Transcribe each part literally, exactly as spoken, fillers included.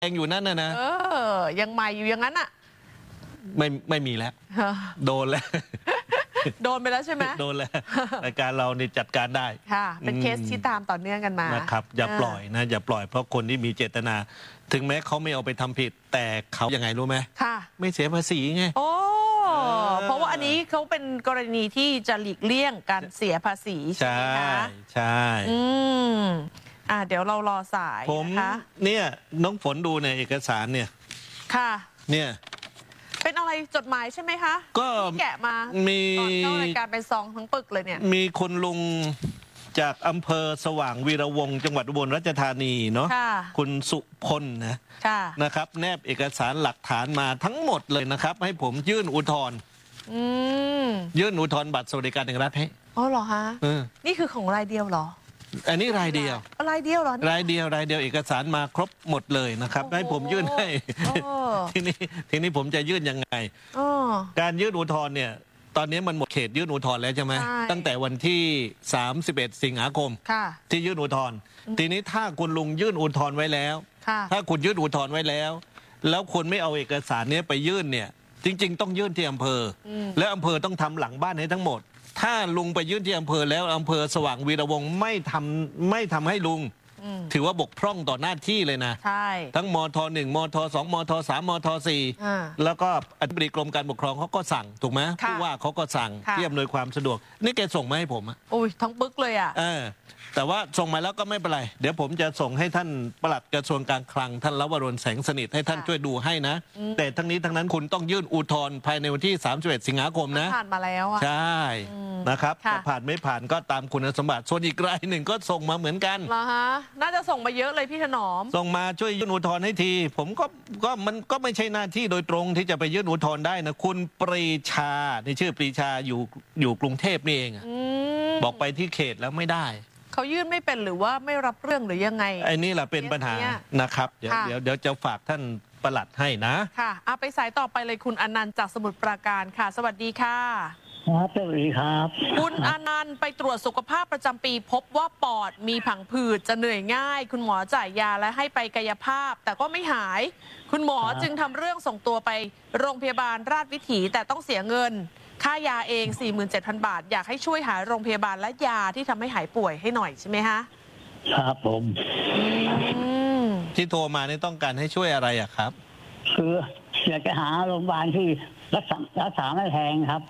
งอยู่นั่นนะนะเออยังใหม่อยู่อย่างนั้นอ่ะไม่ไม่มีแล้วโดนแล้วโดนไปแล้วใช่ไหมโดนแล้วรายการเรานี่จัดการได้ค่ะเป็นเคสที่ตามต่อเนื่องกันมานะครับอย่าปล่อยนะอย่าปล่อยเพราะคนที่มีเจตนา ถึงแม้เขาไม่เอาไปทำผิดแต่เขายังไงรู้ไหมค่ะไม่เสียภาษีไงโอ้เพราะว่าอันนี้เขาเป็นกรณีที่จะหลีกเลี่ยงการเสียภาษีใช่ไหมคะใช่อืมอ่าเดี๋ยวเรารอสายผมเนี่ยน้องฝนดูในเอกสารเนี่ยค่ะเนี่ยเป็นอะไรจดหมายใช่ไหมคะก็แกะมามีตอนเข้ารายการเป็นซองทั้งปึกเลยเนี่ยมีคุณลุงจากอำเภอสว่างวีระวงศ์จังหวัดอุบลราชธานีเนาะคุณสุพลนะนะครับแนบเอกสารหลักฐานมาทั้งหมดเลยนะครับให้ผมยื่นอุทธรณ์ยื่นอุทธรณ์บัตรสวัสดิการแห่งรัฐให้อ๋อเหรอฮะนี่คือของรายเดียวเหรรออันนี้รายเดียวรายเดียวเหรอรายเดียวรายเดียวเอกสารมาครบหมดเลยนะครับให้ผมยื่นให้ทีนี้ทีนี้ผมจะยื่นยังไงการยื่นอุทธรณ์เนี่ยตอนนี้มันหมดเขตยื่นอุทธรณ์แล้วใช่ไหมตั้งแต่วันที่สามสิบเอ็ดสิงหาคมที่ยื่นอุทธรณ์ทีนี้ถ้าคุณลุงยื่นอุทธรณ์ไว้แล้วถ้าคุณยื่นอุทธรณ์ไว้แล้วแล้วคุณไม่เอาเอกสารนี้ไปยื่นเนี่ยจริงๆต้องยื่นที่อำเภอและอำเภอต้องทำหลังบ้านให้ทั้งหมดถ้าลุงไปยื่นที่อำเภอแล้วอำเภอสว่างวีระวงศ์ไม่ทำไม่ทำให้ลุงถือว่าบกพร่องต่อหน้าที่เลยนะใช่ทั้งมทหนึ่งมทสองมทสามมทสี่แล้วก็อธิบดีกรมการปกครองเขาก็สั่งถูกไหมผู้ว่าเขาก็สั่งที่อำนวยความสะดวกนี่แกส่งมาให้ผมอ่ะอุ้ยทั้งปึกเลยอ่ะแต่ว่าส่งมาแล้วก็ไม่เป็นไรเดี๋ยวผมจะส่งให้ท่านปลัดกระทรวงการคลังท่านลวรนแสงสนิทให้ท่านช่วยดูให้นะแต่ทั้งนี้ทั้งนั้นคุณต้องยื่นอุทธรณ์ภายในวันที่สามสิบเอ็ดสิงหาคมนะผ่านมาแล้วอ่ะใช่นะครับจะผ่านไม่ผ่านก็ตามคุณสมบัติส่วนอีกรายหนึ่งก็ส่งมาเหมือนกันเหรอฮะน่าจะส่งมาเยอะเลยพี่ถนอมส่งมาช่วยยื่นอุทธรณ์ให้ทีผมก็ก็มันก็ไม่ใช่หน้าที่โดยตรงที่จะไปยื่นอุทธรณ์ได้นะคุณปรีชาในชื่อปรีชาอยู่อยู่กรุงเทพนี่เองบอกไปที่เขตแล้วไม่ได้เขายื่นไม่เป็นหรือว่าไม่รับเรื่องหรือยังไงไอ้นี่แหละเป็นปัญหานะครับเดี๋ยวเดี๋ยวเดี๋ยวจะฝากท่านปลัดให้นะค่ะเอาไปสายต่อไปเลยคุณอนันต์จากสมุทรปราการค่ะสวัสดีค่ะครับสวัสดีครับคุณอนันต์ไปตรวจสุขภาพประจำปีพบว่าปอดมีผังผืดจะเหนื่อยง่ายคุณหมอจ่ายยาและให้ไปกายภาพแต่ก็ไม่หายคุณหมอจึงทำเรื่องส่งตัวไปโรงพยาบาลราชวิถีแต่ต้องเสียเงินค่ายาเอง สี่หมื่นเจ็ดพัน บาทอยากให้ช่วยหาโรงพยาบาลและยาที่ทำให้หายป่วยให้หน่อยใช่ไหมคะครับผมที่โทรมานี่ต้องการให้ช่วยอะไรอะครับคืออยากจะหาโรงพยาบาลที่รักษารักษาไม่แพงครับ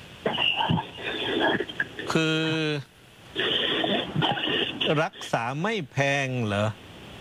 คือรักษาไม่แพงเหรอ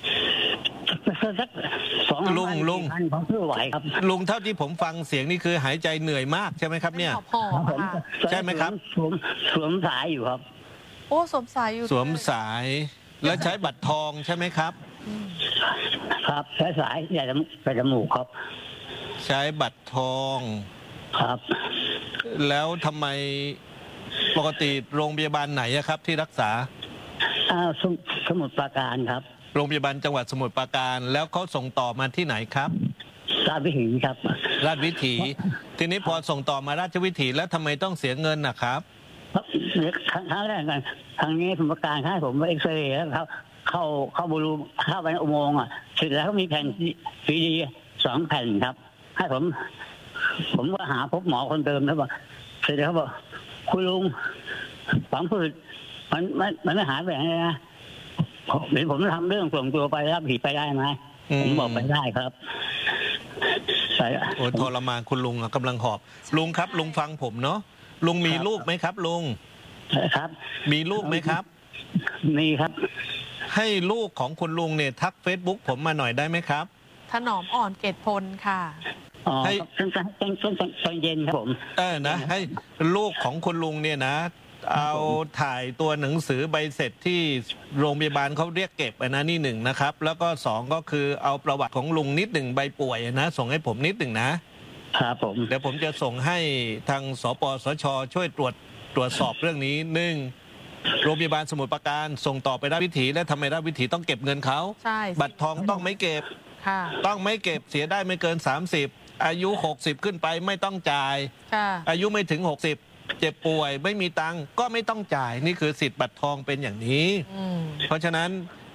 ลุงลุงลุงเท่าที่ผมฟังเสียงนี่คือหายใจเหนื่อยมากใช่ไหมครับเนี่ยใช่ไหมครับสวมสวมสายอยู่ครับโอ้สวมสายอยู่สวมสายแล้วใช้บัตรทองใช่ไหมครับครับใช้สายใหญ่ใส่จมูกครับใช้บัตรทองครับแล้วทำไมปกติโรงพยาบาลไหนครับที่รักษาอ่าสมุทรปราการครับโรงพยาบาลจังหวัดสมุทรปราการแล้วเขาส่งต่อมาที่ไหนครับราชวิถีครับราชวิถีทีนี้พอส่งต่อมาราชวิถีแล้วทำไมต้องเสียเงินนะครับครั้งแรกกันทางนี้สมุทรปราการให้ผมเอ็กซเรย์แล้วเขาเข้าเข้าบรูเข้าไปในอุโมงค์อ่ะเสร็จแล้วเขามีแผ่นซีดีสองแผ่นครับให้ผมผมก็หาพบหมอคนเดิมแล้วบอกเสร็จแล้วเขาบอกคุณลุงฝังผืดมันมันมันไม่หายไปไหนนะเดี๋ยวผมทำเรื่องส่งตัวไปรับผิดไปได้ไหมผมบอกไปได้ครับโอ้ทรมานคุณลุงกำลังหอบลุงครับลุงฟังผมเนาะลุงมีลูกไหมครับลุงครับมีลูกไหมครับมีครับให้ลูกของคุณลุงเนี่ยทักเฟซบุ๊กผมมาหน่อยได้ไหมครับถนอมอ่อนเกตพลค่ะให้ต้นต้นต้นตอนเย็นครับผมเออนะให้ลูกของคุณลุงเนี่ยนะเอาถ่ายตัวหนังสือใบเสร็จที่โรงพยาบาลเขาเรียกเก็บนะนี่หนึ่งนะครับแล้วก็สองก็คือเอาประวัติของลุงนิดหนึ่งใบป่วยนะส่งให้ผมนิดหนึ่งนะครับผมเดี๋ยวผมจะส่งให้ทางสปสชช่วยตรวจตรวจสอบเรื่องนี้หนึ่งโรงพยาบาลสมุทรปราการส่งต่อไปราชวิถีและทำไมราชวิถีต้องเก็บเงินเขาบัตรทองต้องไม่เก็บต้องไม่เก็บเสียได้ไม่เกินสามสิบอายุหกสิบขึ้นไปไม่ต้องจ่ายอายุไม่ถึงหกสิบเจ็บป่วยไม่มีตังค์ก็ไม่ต้องจ่ายนี่คือสิทธิ์บัตรทองเป็นอย่างนี้เพราะฉะนั้น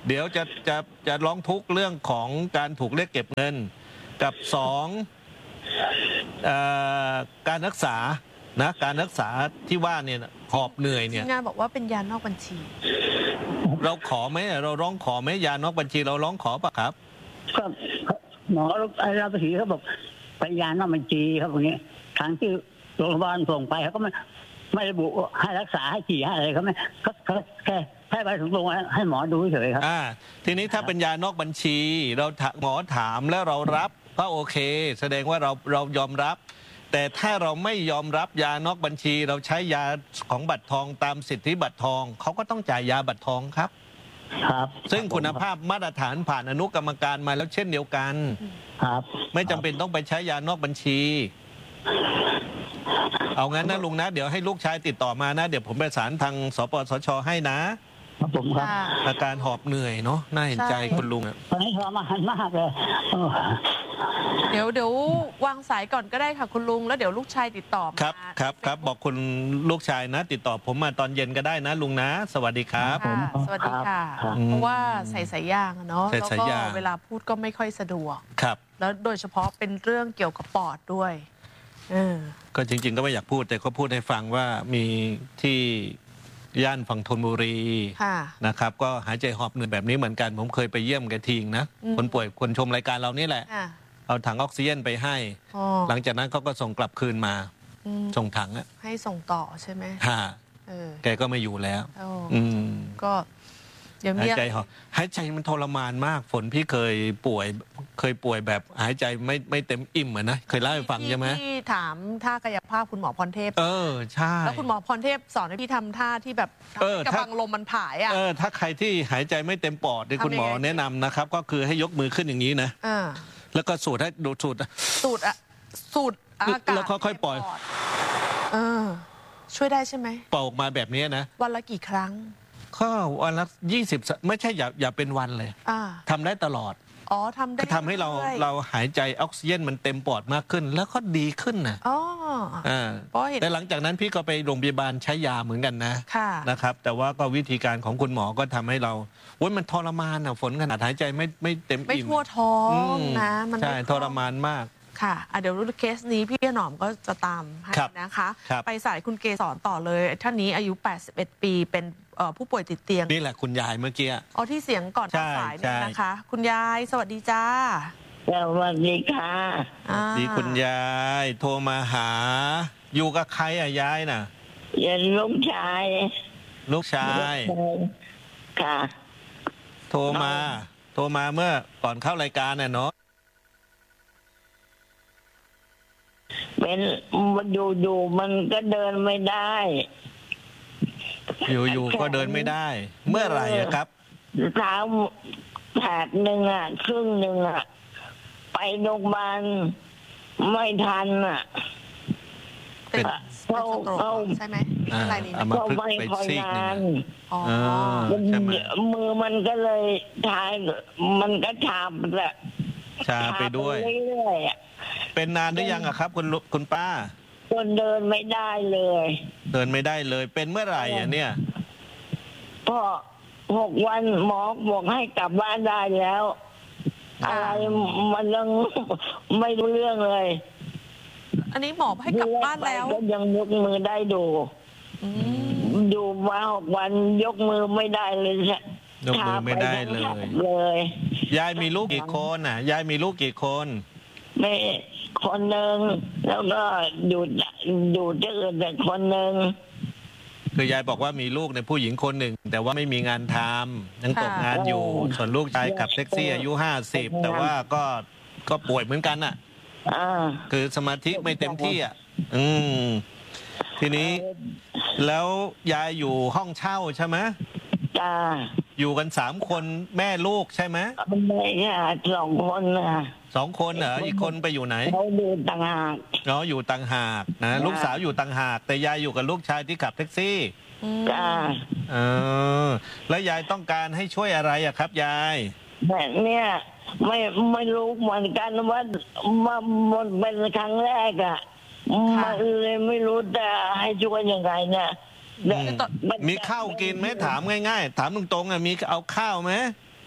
เดี๋ยวจะจะจะร้องทุกข์เรื่องของการถูกเรียกเก็บเงินกับสองเอ่อการรักษานะการรักษาที่ว่าเนี่ยหอบเหนื่อยเนี่ยงานบอกว่าเป็นยานอกบัญชีเราขอไหมเราร้องขอไหมยานอกบัญชีเราร้องขอปะครับก็หมอเราไปถือเขาบอกไปยานอกบัญชีครับอย่างนี้ทางที่โรงพยาบาลส่งไปเขาก็ไม่ไม่ระบุให้รักษาให้ฉี่ให้อะไรเขาไม่เขาเขาแค่แค่ไปถึงโรงพยาบาลให้หมอดูเฉยครับอ่าทีนี้ถ้าเป็นยานอกบัญชี เราหมอถามแล้วเรารับก็โอเค แสดงว่าเราเรายอมรับ แต่ถ้าเราไม่ยอมรับยานอกบัญชี เราใช้ยาของบัตรทองตามสิทธิบัตรทองเขาก็ต้องจ่ายยาบัตรทองครับครับซึ่งคุณภาพมาตรฐานผ่านอนุกรรมการมาแล้วเช่นเดียวกันครับไม่จำเป็นต้องไปใช้ยานอกบัญชีเอางั้นนะลุงนะเดี๋ยวให้ลูกชายติดต่อมานะเดี๋ยวผมประสานทางสปสชให้นะครับผมครับอาการหอบเหนื่อยเนาะน่าเห็นใจคุณลุงอ่ะตอนนี้ทรมานมากเลยเดี๋ยวเดี๋ยววางสายก่อนก็ได้ค่ะคุณลุงแล้วเดี๋ยวลูกชายติดต่อมาครับครับครับบอกคุณลูกชายนะติดต่อผมมาตอนเย็นก็ได้นะลุงนะสวัสดีครับสวัสดีค่ะเพราะว่าใส่สายยางเนาะแล้วก็เวลาพูดก็ไม่ค่อยสะดวกครับแล้วโดยเฉพาะเป็นเรื่องเกี่ยวกับปอดด้วยก็จริงๆก็ไม่อยากพูดแต่ก็พูดให้ฟังว่ามีที่ย่านฝั่งธนบุรีนะครับก็หายใจหอบเหนื่อยแบบนี้เหมือนกันผมเคยไปเยี่ยมแกทิ้งนะคนป่วยคนชมรายการเรานี่แหละเอาถังออกซิเจนไปให้หลังจากนั้นเขาก็ส่งกลับคืนมาส่งถังอะให้ส่งต่อใช่ไหมฮะแกก็ไม่อยู่แล้วก็หายใจหอบหายใจมันทรมานมากฝนพี่เคยป่วยเคยป่วยแบบหายใจไม่ไม่เต็มอิ่มเหมือนนะเคยเล่าให้ฟังใช่ไหมที่ถามท่ากายภาพคุณหมอพรเทพเออใช่แล้วคุณหมอพรเทพสอนให้พี่ทำท่าที่แบบกำลังลมมันผายอ่ะเออถ้าใครที่หายใจไม่เต็มปอดที่คุณหมอแนะนำนะครับก็คือให้ยกมือขึ้นอย่างนี้นะแล้วก็สูดให้ดูสูดสูดอะสูดอากาศแล้วค่อยๆปล่อยเออช่วยได้ใช่ไหมปล่อยออกมาแบบนี้นะวันละกี่ครั้งก็วันละยี่สิบไม่ใช่อย่าอย่าเป็นวันเลยทำได้ตลอดอ๋อทำได้ทำให้เราเราหายใจออกซิเจนมันเต็มปอดมากขึ้นแล้วก็ดีขึ้นนะอ๋ออ่าแต่หลังจากนั้นพี่ก็ไปโรงพยาบาลใช้ยาเหมือนกันนะนะครับแต่ว่าก็วิธีการของคุณหมอก็ทำให้เราโอ้ยมันทรมานอ่ะฝนขนาดหายใจไม่ไม่เต็มอิ่มไม่ทั่วท้องนะมันใช่ทรมานมากค่ะเดี๋ยวรู้เคสนี้พี่หนอมก็จะตามให้นะคะไปสายคุณเกศรต่อเลยท่านนี้อายุแปดสิบเอ็ดปีเป็นผู้ป่วยติดเตียงนี่แหละคุณยายเมื่อกี้อ๋อที่เสียงก่อนสายนี่นะคะคุณยายสวัสดีจ้าสวัสดีค่ะดีคุณยายโทรมาหาอยู่กับใครอ่ะยายน่ะยันลูกชายลูกชายค่ะโทรมาโทรมาเมื่อก่อนเข้ารายการน่ะเนาะเป็นมันอยู่ๆมันก็เดินไม่ได้อยู่ๆก็เดินไม่ได้เมื่อไหร่ครับเท้าแผลหนึ่งอ่ะครึ่งหนึ่งอ่ะไปโรงพยาบาลไม่ทันอ่ะเป็นเขาเขาใช่ไหมอะไรนี่เขาไม่คอยนานมือมันก็เลยทายมันก็ชาแหละชาไปด้วยเรื่อยๆเป็นนานหรือยังอะครับคุณคุณป้าคนเดินไม่ได้เลยเดินไม่ได้เลยเป็นเมื่อไหร่อ่ะเนี่ยพอหกวันหมอบอกให้กลับบ้านได้แล้วอะไรมันยังไม่รู้เรื่องเลยอันนี้หมอให้กลับบ้านแล้วก็ยังยกมือได้ดูดูมาหกวันยกมือไม่ได้เลยยกมือไม่ได้เลยเลยยายมีลูกกี่คนอ่ะยายมีลูกกี่คนไม่คนหนึ่งแล้วก็อยู่อยู่ที่อื่นแต่คนหนึ่งคือยายบอกว่ามีลูกในผู้หญิงคนหนึ่งแต่ว่าไม่มีงานทำยังตกงานอยู่ส่วนลูกชายขับแท็กซี่อายุห้าสิบแต่ว่าก็ก็ป่วยเหมือนกันอ่ะคือสมาธิไม่เต็มที่อ่ะอืมทีนี้แล้วยายอยู่ห้องเช่าใช่ไหมจ้าอยู่กันสามคนแม่ลูกใช่ไหมไม่ใช่สองคนนะสองคนเหรออีกคนไปอยู่ไหนเขาอยู่ต่างหากอ๋ออยู่ต่างหากนะลูกสาวอยู่ต่างหากแต่ยายอยู่กับลูกชายที่ขับแท็กซี่จ้าเออแล้วยายต้องการให้ช่วยอะไรอะครับยายแบบเนี้ยไม่ไม่รู้เหมือนกันว่ามันเป็นครั้งแรกอะมันเลยไม่รู้จะให้ช่วยยังไงเนี่ยมีข้าวกินไหมถามง่ายๆถามตรงๆอ่ะมีเอาข้าวไหม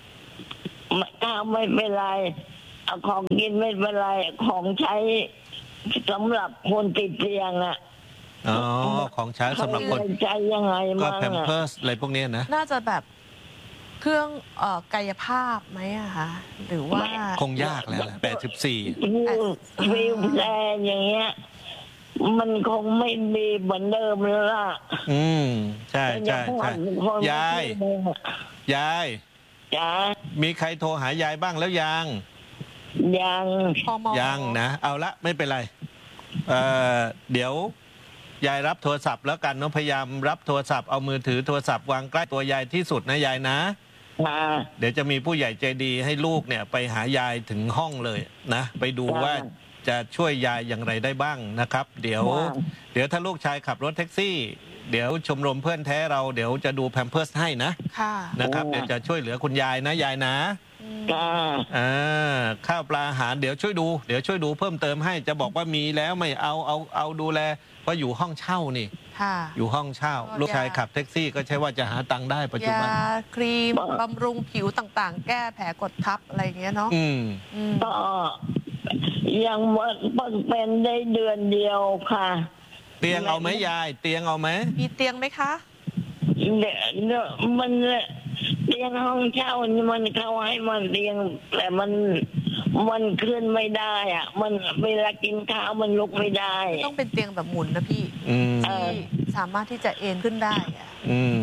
ข้าวไม่เป็นไรเอาของกินไม่เป็นไรของใช้สำหรับคนติดเตียงอ่ะอ๋อของใช้สำหรับคนใจยังไงก็มั่งแพมเพิร์สอะไรพวกนี้นะน่าจะแบบเครื่องเอ่อกายภาพไหมอะคะหรือว่าคงยากแล้วแหละแปดสิบสี่วิวแชร์อย่างเงี้ยมันคงไม่ดีเหมือนเดิมแล้วล่ะอืมใช่ใช่ใช่ยายยายจ้ามีใครโทรหายายบ้างแล้วยังยังยังนะเอาละไม่เป็นไรเอ่อเดี๋ยวยายรับโทรศัพท์แล้วกันเนาะพยายามรับโทรศัพท์เอามือถือโทรศัพท์วางใกล้ตัวยายที่สุดนะยายนะเดี๋ยวจะมีผู้ใหญ่ใจดีให้ลูกเนี่ยไปหายายถึงห้องเลยนะไปดูว่าจะช่วยยายอย่างไรได้บ้างนะครับเดี๋ยวเดี๋ยวถ้าลูกชายขับรถแท็กซี่เดี๋ยวชมรมเพื่อนแท้เราเดี๋ยวจะดูแพมเพิร์สให้นะนะครับเดี๋ยวจะช่วยเหลือคุณยายนะยายนะอ่าข้าวปลาอาหารเดี๋ยวช่วยดูเดี๋ยวช่วยดูเพิ่มเติมให้จะบอกว่ามีแล้วไม่เอาเอาเอาดูแลเพราะอยู่ห้องเช่านี่อยู่ห้องเช่าลูกชายขับแท็กซี่ก็ใช่ว่าจะหาตังค์ได้ปัจจุบันยาครีมบำรุงผิวต่างๆแก้แผลกดทับอะไรอย่างเงี้ยเนาะอืมก็ยังมันเป็นได้เดือนเดียวค่ะเตียงเอาไหมยายเตียงเอาไหมมีเตียงไหมคะเนี่ยมันเตียงห้องเช่านี่มันเข้าให้มันเตียงแต่มันมันขึ้นไม่ได้อ่ะมันเวลากินข้าวมันลุกไม่ได้ต้องเป็นเตียงแบบหมุนนะพี่ที่สามารถที่จะเอนขึ้นได้อ่ะอืม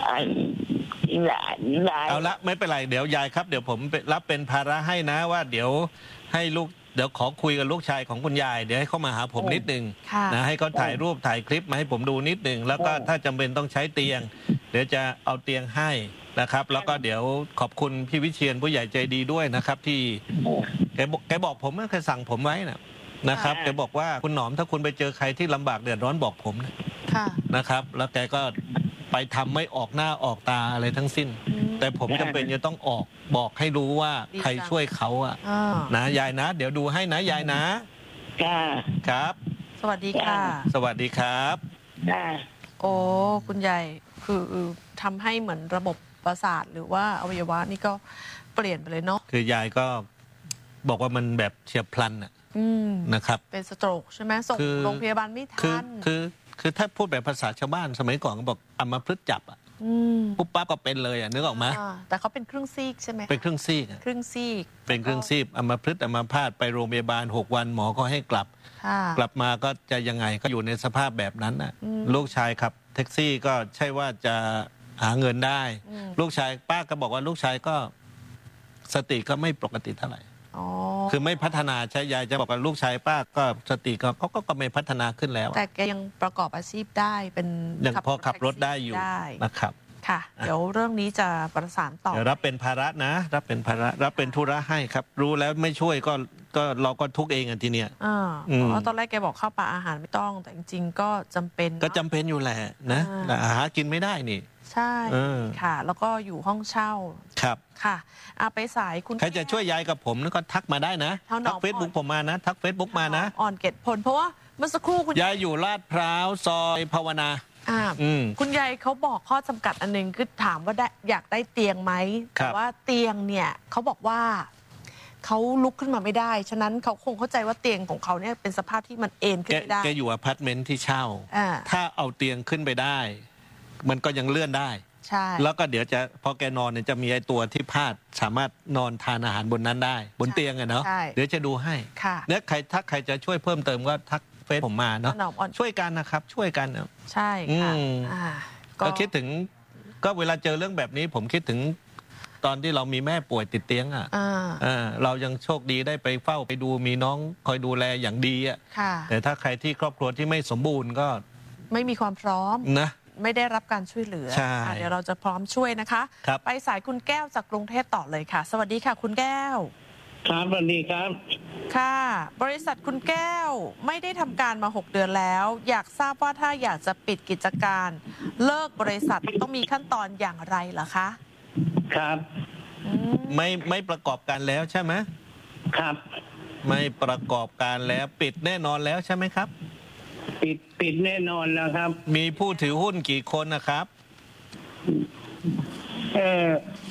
ได้เอาละไม่เป็นไรเดี๋ยวยายครับเดี๋ยวผมรับเป็นภาระให้นะว่าเดี๋ยวให้ลูกเดี๋ยวขอคุยกับลูกชายของคุณยายเดี๋ยวให้เขามาหาผมนิดนึงนะให้เขาถ่ายรูปถ่ายคลิปมาให้ผมดูนิดนึงแล้วก็ถ้าจำเป็นต้องใช้เตียงเดี๋ยวจะเอาเตียงให้นะครับแล้วก็เดี๋ยวขอบคุณพี่วิเชียรผู้ใหญ่ใจดีด้วยนะครับที่แกบอกแกบอกผมเคยสั่งผมไว้นะนะครับแกบอกว่าคุณหนอมถ้าคุณไปเจอใครที่ลำบากเดือดร้อนบอกผมนะนะครับแล้วแกก็ไปทำไม่ออกหน้าออกตาอะไรทั้งสิ้นแต่ผมจำเป็นจะต้องออกบอกให้รู้ว่าใครช่วยเขาอะนะยายนะเดี๋ยวดูให้นะยายนะครับสวัสดีค่ะสวัสดีครับโอ้คุณยายคือทำให้เหมือนระบบประสาทหรือว่าอวัยวะนี่ก็เปลี่ยนไปเลยเนาะคือยายก็บอกว่ามันแบบเฉียบพลันอะนะครับเป็นสโตรกใช่ไหมส่งโรงพยาบาลไม่ทันคือคือถ้าพูดแบบภาษาชาวบ้านสมัยก่อนก็บอกอัมพฤกษ์จับอ่ะปุ๊บปั๊บก็เป็นเลยอ่ะนึกออกไหมแต่เขาเป็นครึ่งซีกใช่ไหมเป็นครึ่งซีกครึ่งซีกเป็นครึ่งซีกอัมพฤกษ์อัมพาตไปโรงพยาบาลหกวันหมอก็ให้กลับกลับมาก็จะยังไงก็อยู่ในสภาพแบบนั้นน่ะลูกชายขับแท็กซี่ก็ใช่ว่าจะหาเงินได้ลูกชายป้าก็บอกว่าลูกชายก็สติก็ไม่ปกติเท่าไหร่คือไม่พัฒนาใช่ยายจะบอกว่าลูกชายป้าก็สติก็เขาก็ไม่พัฒนาขึ้นแล้วแต่แกยังประกอบอาชีพได้เป็นยังพอขับรถได้อยู่นะครับค่ะเดี๋ยวเรื่องนี้จะประสานต่อรับเป็นภาระนะรับเป็นภาระรับเป็นธุระให้ครับรู้แล้วไม่ช่วยก็ก็เราก็ทุกเองอ่ะทีเนี้ยเพราะตอนแรกแกบอกข้าวปลาอาหารไม่ต้องแต่จริงๆก็จำเป็นก็จำเป็นอยู่แหละนะอาหารกินไม่ได้นี่ใช่ค่ะแล้วก็อยู่ห้องเช่าครับค่ะเอาไปสายคุณใครจะช่วยยายกับผมนั่นก็ทักมาได้นะทักเฟซบุ๊กผมมานะทักเฟซบุ๊กมานะอ่อนเกตผลเพราะว่าเมื่อสักครู่คุณยายอยู่ลาดพร้าวซอยภาวนาคุณยายเขาบอกข้อจำกัดอันนึงคือถามว่าได้อยากได้เตียงไหมแต่ว่าเตียงเนี่ยเขาบอกว่าเขาลุกขึ้นมาไม่ได้ฉะนั้นเขาคงเข้าใจว่าเตียงของเขาเนี่ยเป็นสภาพที่มันเอนขึ้นไม่ได้แกอยู่อพาร์ตเมนต์ที่เช่าถ้าเอาเตียงขึ้นไปได้มันก็ยังเลื่อนได้แล้วก็เดี๋ยวจะพอแกนอนเนี่ยจะมีไอ้ตัวที่พาดสามารถนอนทานอาหารบนนั้นได้บนเตียงอะเนาะเดี๋ยวจะดูให้เนี่ยใครถ้าใครจะช่วยเพิ่มเติมก็ทักเฟซผมมาเนาะช่วยกันนะครับช่วยกันใช่ค่ะก็คิดถึงก็เวลาเจอเรื่องแบบนี้ผมคิดถึงตอนที่เรามีแม่ป่วยติดเตียงอ่ะเรายังโชคดีได้ไปเฝ้าไปดูมีน้องคอยดูแลอย่างดีอ่ะแต่ถ้าใครที่ครอบครัวที่ไม่สมบูรณ์ก็ไม่มีความพร้อมนะไม่ได้รับการช่วยเหลือเดี๋ยวเราจะพร้อมช่วยนะคะไปสายคุณแก้วจากกรุงเทพต่อเลยค่ะสวัสดีค่ะคุณแก้วครับสวัสดีครับค่ะบริษัทคุณแก้วไม่ได้ทำการมาหกเดือนแล้วอยากทราบว่าถ้าอยากจะปิดกิจการเลิกบริษัทต้องมีขั้นตอนอย่างไรเหรอคะครับไม่ไม่ประกอบการแล้วใช่ไหมครับไม่ประกอบการแล้วปิดแน่นอนแล้วใช่ไหมครับปิดปิดแน่นอนแล้วครับมีผู้ถือหุ้นกี่คนนะครับเออ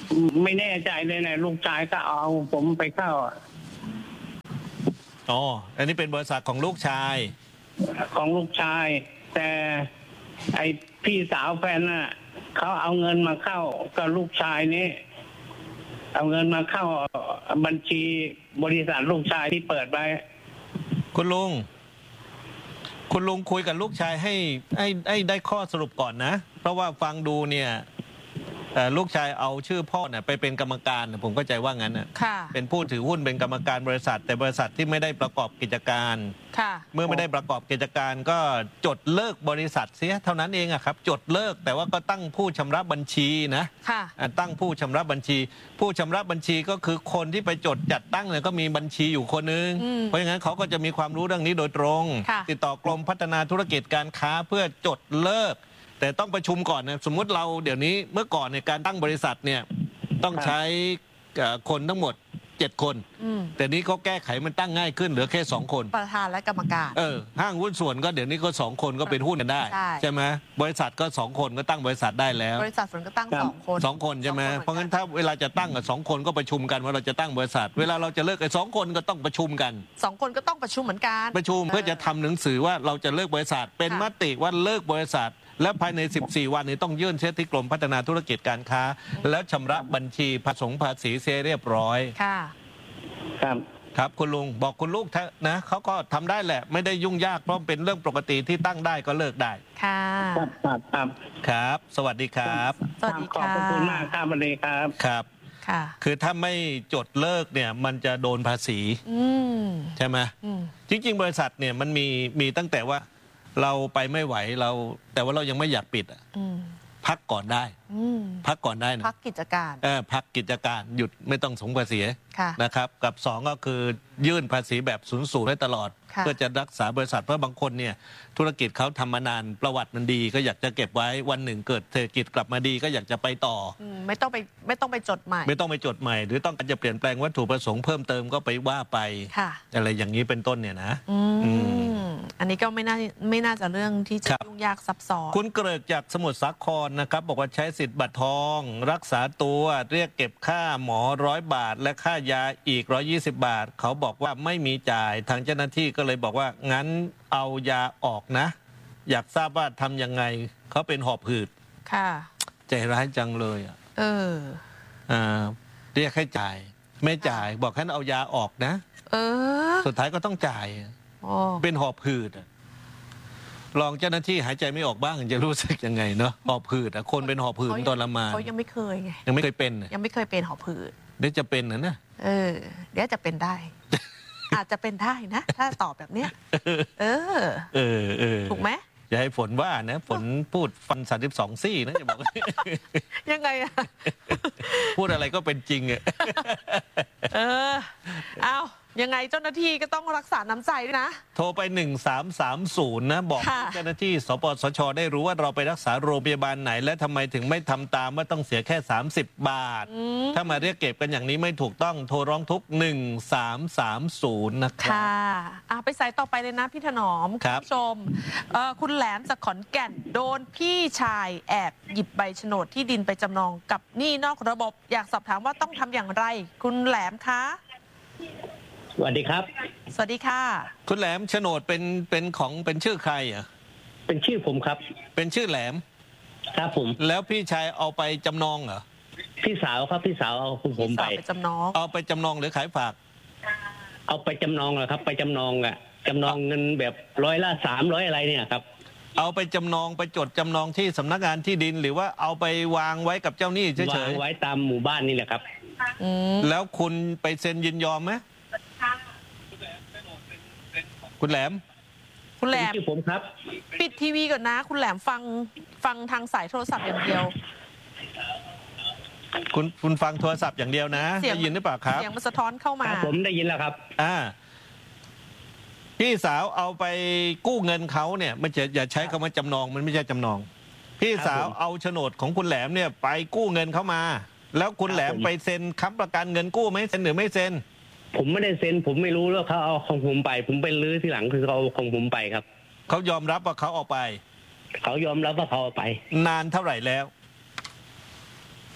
ไม่แน่ใจเลยนะลูกชายก็เอาผมไปเข้าอ๋ออันนี้เป็นบริษัทของลูกชายของลูกชาย แต่ไอพี่สาวแฟนน่ะเขาเอาเงินมาเข้ากับลูกชายนี้เอาเงินมาเข้าบัญชีบริษัทลูกชายที่เปิดไว้คุณลุงคุณลุงคุยกับลูกชายให้ให้ให้ได้ข้อสรุปก่อนนะเพราะว่าฟังดูเนี่ยลูกชายเอาชื่อพ่อเนี่ยไปเป็นกรรมการผมเข้าใจว่างั้นนะเป็นผู้ถือหุ้นเป็นกรรมการบริษัทแต่บริษัทที่ไม่ได้ประกอบกิจการเมื่อไม่ได้ประกอบกิจการก็จดเลิกบริษัทเสียเท่านั้นเองอะครับจดเลิกแต่ว่าก็ตั้งผู้ชำระบัญชีนะตั้งผู้ชำระบัญชี ผู้ชำระบัญชีก็คือคนที่ไปจดจัดตั้งเนี่ยก็มีบัญชีอยู่คนนึงเพราะงั้นเขาก็จะมีความรู้เรื่องนี้โดยตรงติดต่อกรมพัฒนาธุรกิจการค้าเพื่อจดเลิกแต่ต้องประชุมก่อนนะสมมุติเราเดี๋ยวนี้เมื่อก่อนในการตั้งบริษัทเนี่ยต้องใช้คนทั้งหมดเจ็ดคนแต่นี้เขาแก้ไขมันตั้งง่ายขึ้นเหลือแค่สองคนประธานและกรรมการเออห้างหุ้นส่วนก็เดี๋ยวนี้ก็สองคนก็เป็นหุ้นกันได้ใช่ไหมบริษัทก็สองคนก็ตั้งบริษัทได้แล้วบริษัทส่วนก็ตั้งสองคนสองคนใช่ไหมเพราะงั้นถ้าเวลาจะตั้งกับสองคนก็ประชุมกันว่าเราจะตั้งบริษัทเวลาเราจะเลิกไอ้สองคนก็ต้องประชุมกันสองคนก็ต้องประชุมเหมือนกันประชุมเพื่อจะทำหนังสือว่าเราจะเลิกบริษัทเป็นมติว่าเลิกบริษัทและภายในสิบสี่วันนี้ต้องยื่นเช็คที่กรมพัฒนาธุรกิจการค้าแล้วชำระบัญชีผสมภาษีเสียเรียบร้อยค่ะครับครับคุณลุงบอกคุณลูกนะเขาก็ทำได้แหละไม่ได้ยุ่งยากเพราะเป็นเรื่องปกติที่ตั้งได้ก็เลิกได้ค่ะครับครับครับสวัสดีครับสวัสดีค่ะขอบคุณมากครับสวัสดีครับครับค่ะคือถ้าไม่จดเลิกเนี่ยมันจะโดนภาษีใช่ไหมจริงๆบริษัทเนี่ยมันมีมีตั้งแต่ว่าเราไปไม่ไหวเราแต่ว่าเรายังไม่อยากปิดอ่ะพักก่อนได้พักก่อนได้นะพักกิจการเออพักกิจการหยุดไม่ต้องส่งภาษีนะครับกับสองก็คือยื่นภาษีแบบศูนย์ศูนย์ได้ตลอดเพื่อจะรักษาบริษัทเพราะบางคนเนี่ยธุรกิจเขาทำมานานประวัติมันดีก็อยากจะเก็บไว้วันหนึ่งเกิดเศรษฐกิจกลับมาดีก็อยากจะไปต่อไม่ต้องไปไม่ต้องไปจดใหม่ไม่ต้องไปจดใหม่หรือต้องการจะเปลี่ยนแปลงวัตถุประสงค์เพิ่มเติมก็ไปว่าไปอะไรอย่างนี้เป็นต้นเนี่ยนะอันนี้ก็ไม่น่าไม่น่าจะเรื่องที่จะยุ่งยากซับซ้อนคุณเกริกจากสมุทรสาครนะครับบอกว่าใช้สิทธิ์บัตรทองรักษาตัวเรียกเก็บค่าหมอร้อยบาทและค่ายาอีกร้อยยี่สิบบาทเขาบอกว่าไม่มีจ่ายทางเจ้าหน้าที่ก็เลยบอกว่างั้นเอายาออกนะอยากทราบว่าทำยังไงเขาเป็นหอบหืดค่ะใจร้ายจังเลยอ่ะเอออ่าเรียกให้จ่ายไม่จ่ายบอกให้เอายาออกนะเออสุดท้ายก็ต้องจ่ายเป็นหอบหืดลองเจ้าหน้าที่หายใจไม่ออกบ้างจะรู้สึกยังไงเนาะหอบหืดอ่ะคนเป็นหอบหืดตอนละมาเขายังไม่เคยไงยังไม่เคยเป็นยังไม่เคยเป็นหอบหืดเดี๋ยวจะเป็นนะนะเออเดี๋ยวจะเป็นได้ อาจจะเป็นได้นะถ้าตอบแบบเนี้ยเออเออเออถูกไหมอย่าให้ฝนว่านะฝนพูดฟันสามสิบสองซี่นะจะบอกยังไงอะพูดอะไรก็เป็นจริงอะเออเอายังไงเจ้าหน้าที่ก็ต้องรักษาน้ำใจด้วยนะโทรไปหนึ่งสามสามศูนย์นะบอกเจ้าหน้าที่สปสชได้รู้ว่าเราไปรักษาโรงพยาบาลไหนและทำไมถึงไม่ทำตามว่าต้องเสียแค่สามสิบบาทถ้ามาเรียกเก็บกันอย่างนี้ไม่ถูกต้องโทรร้องทุกข์หนึ่งสามสามศูนย์นะครับค่ะอ่ะไปสายต่อไปเลยนะพี่ถนอมคุณผู้ชมคุณแหลมจากขอนแก่นโดนพี่ชายแอบหยิบใบโฉนดที่ดินไปจำนองกับหนี้นอกระบบอยากสอบถามว่าต้องทำอย่างไรคุณแหลมคะสวัสดีครับสวัสดีค่ะคุณแหลมโฉนดเป็นเป็นของเป็นชื่อใครอ่ะเป็นชื่อผมครับเป็นชื่อแหลมครับผมแล้วพี่ชายเอาไปจำนองเหรอพี่สาวครับพี่สาวเอาผมไปจำนองเอาไปจำนองหรือขายฝากเอาไปจำนองเหรอครับไปจำนองอ่ะจำนองเงินแบบร้อยละสามร้อยอะไรเนี่ยครับเอาไปจำนองไปจดจำนองที่สำนักงานที่ดินหรือว่าเอาไปวางไว้กับเจ้าหนี้เฉยๆวางไว้ตามหมู่บ้านนี่แหละครับแล้วคุณไปเซ็นยินยอมไหมคุณแหลมคุณแหลมผมครับปิดทีวีก่อนนะคุณแหลมฟังฟังทางสายโทรศัพท์อย่างเดียวคุณคุณฟังโทรศัพท์อย่างเดียวนะได้ยินหรือเปล่าครับเสียงมันสะท้อนเข้ามาผมได้ยินแล้วครับอ่าพี่สาวเอาไปกู้เงินเขาเนี่ยไม่ใช่อย่าใช้คำว่าจำนองมันไม่ใช่จำนองพี่สาวเอาโฉนดของคุณแหลมเนี่ยไปกู้เงินเขามาแล้วคุณแหลมไปเซ็นค้ำประกันเงินกู้ไหมเซ็นหรือไม่เซ็นผมไม่ได้เซ็นผมไม่รู้แล้วเขาเอาของผมไปผมไปลื้อทีหลังคือเขาเอาของผมไปครับเขายอมรับว่าเขาเอาไปเขายอมรับว่าเขาเอาไปนานเท่าไหร่แล้วผ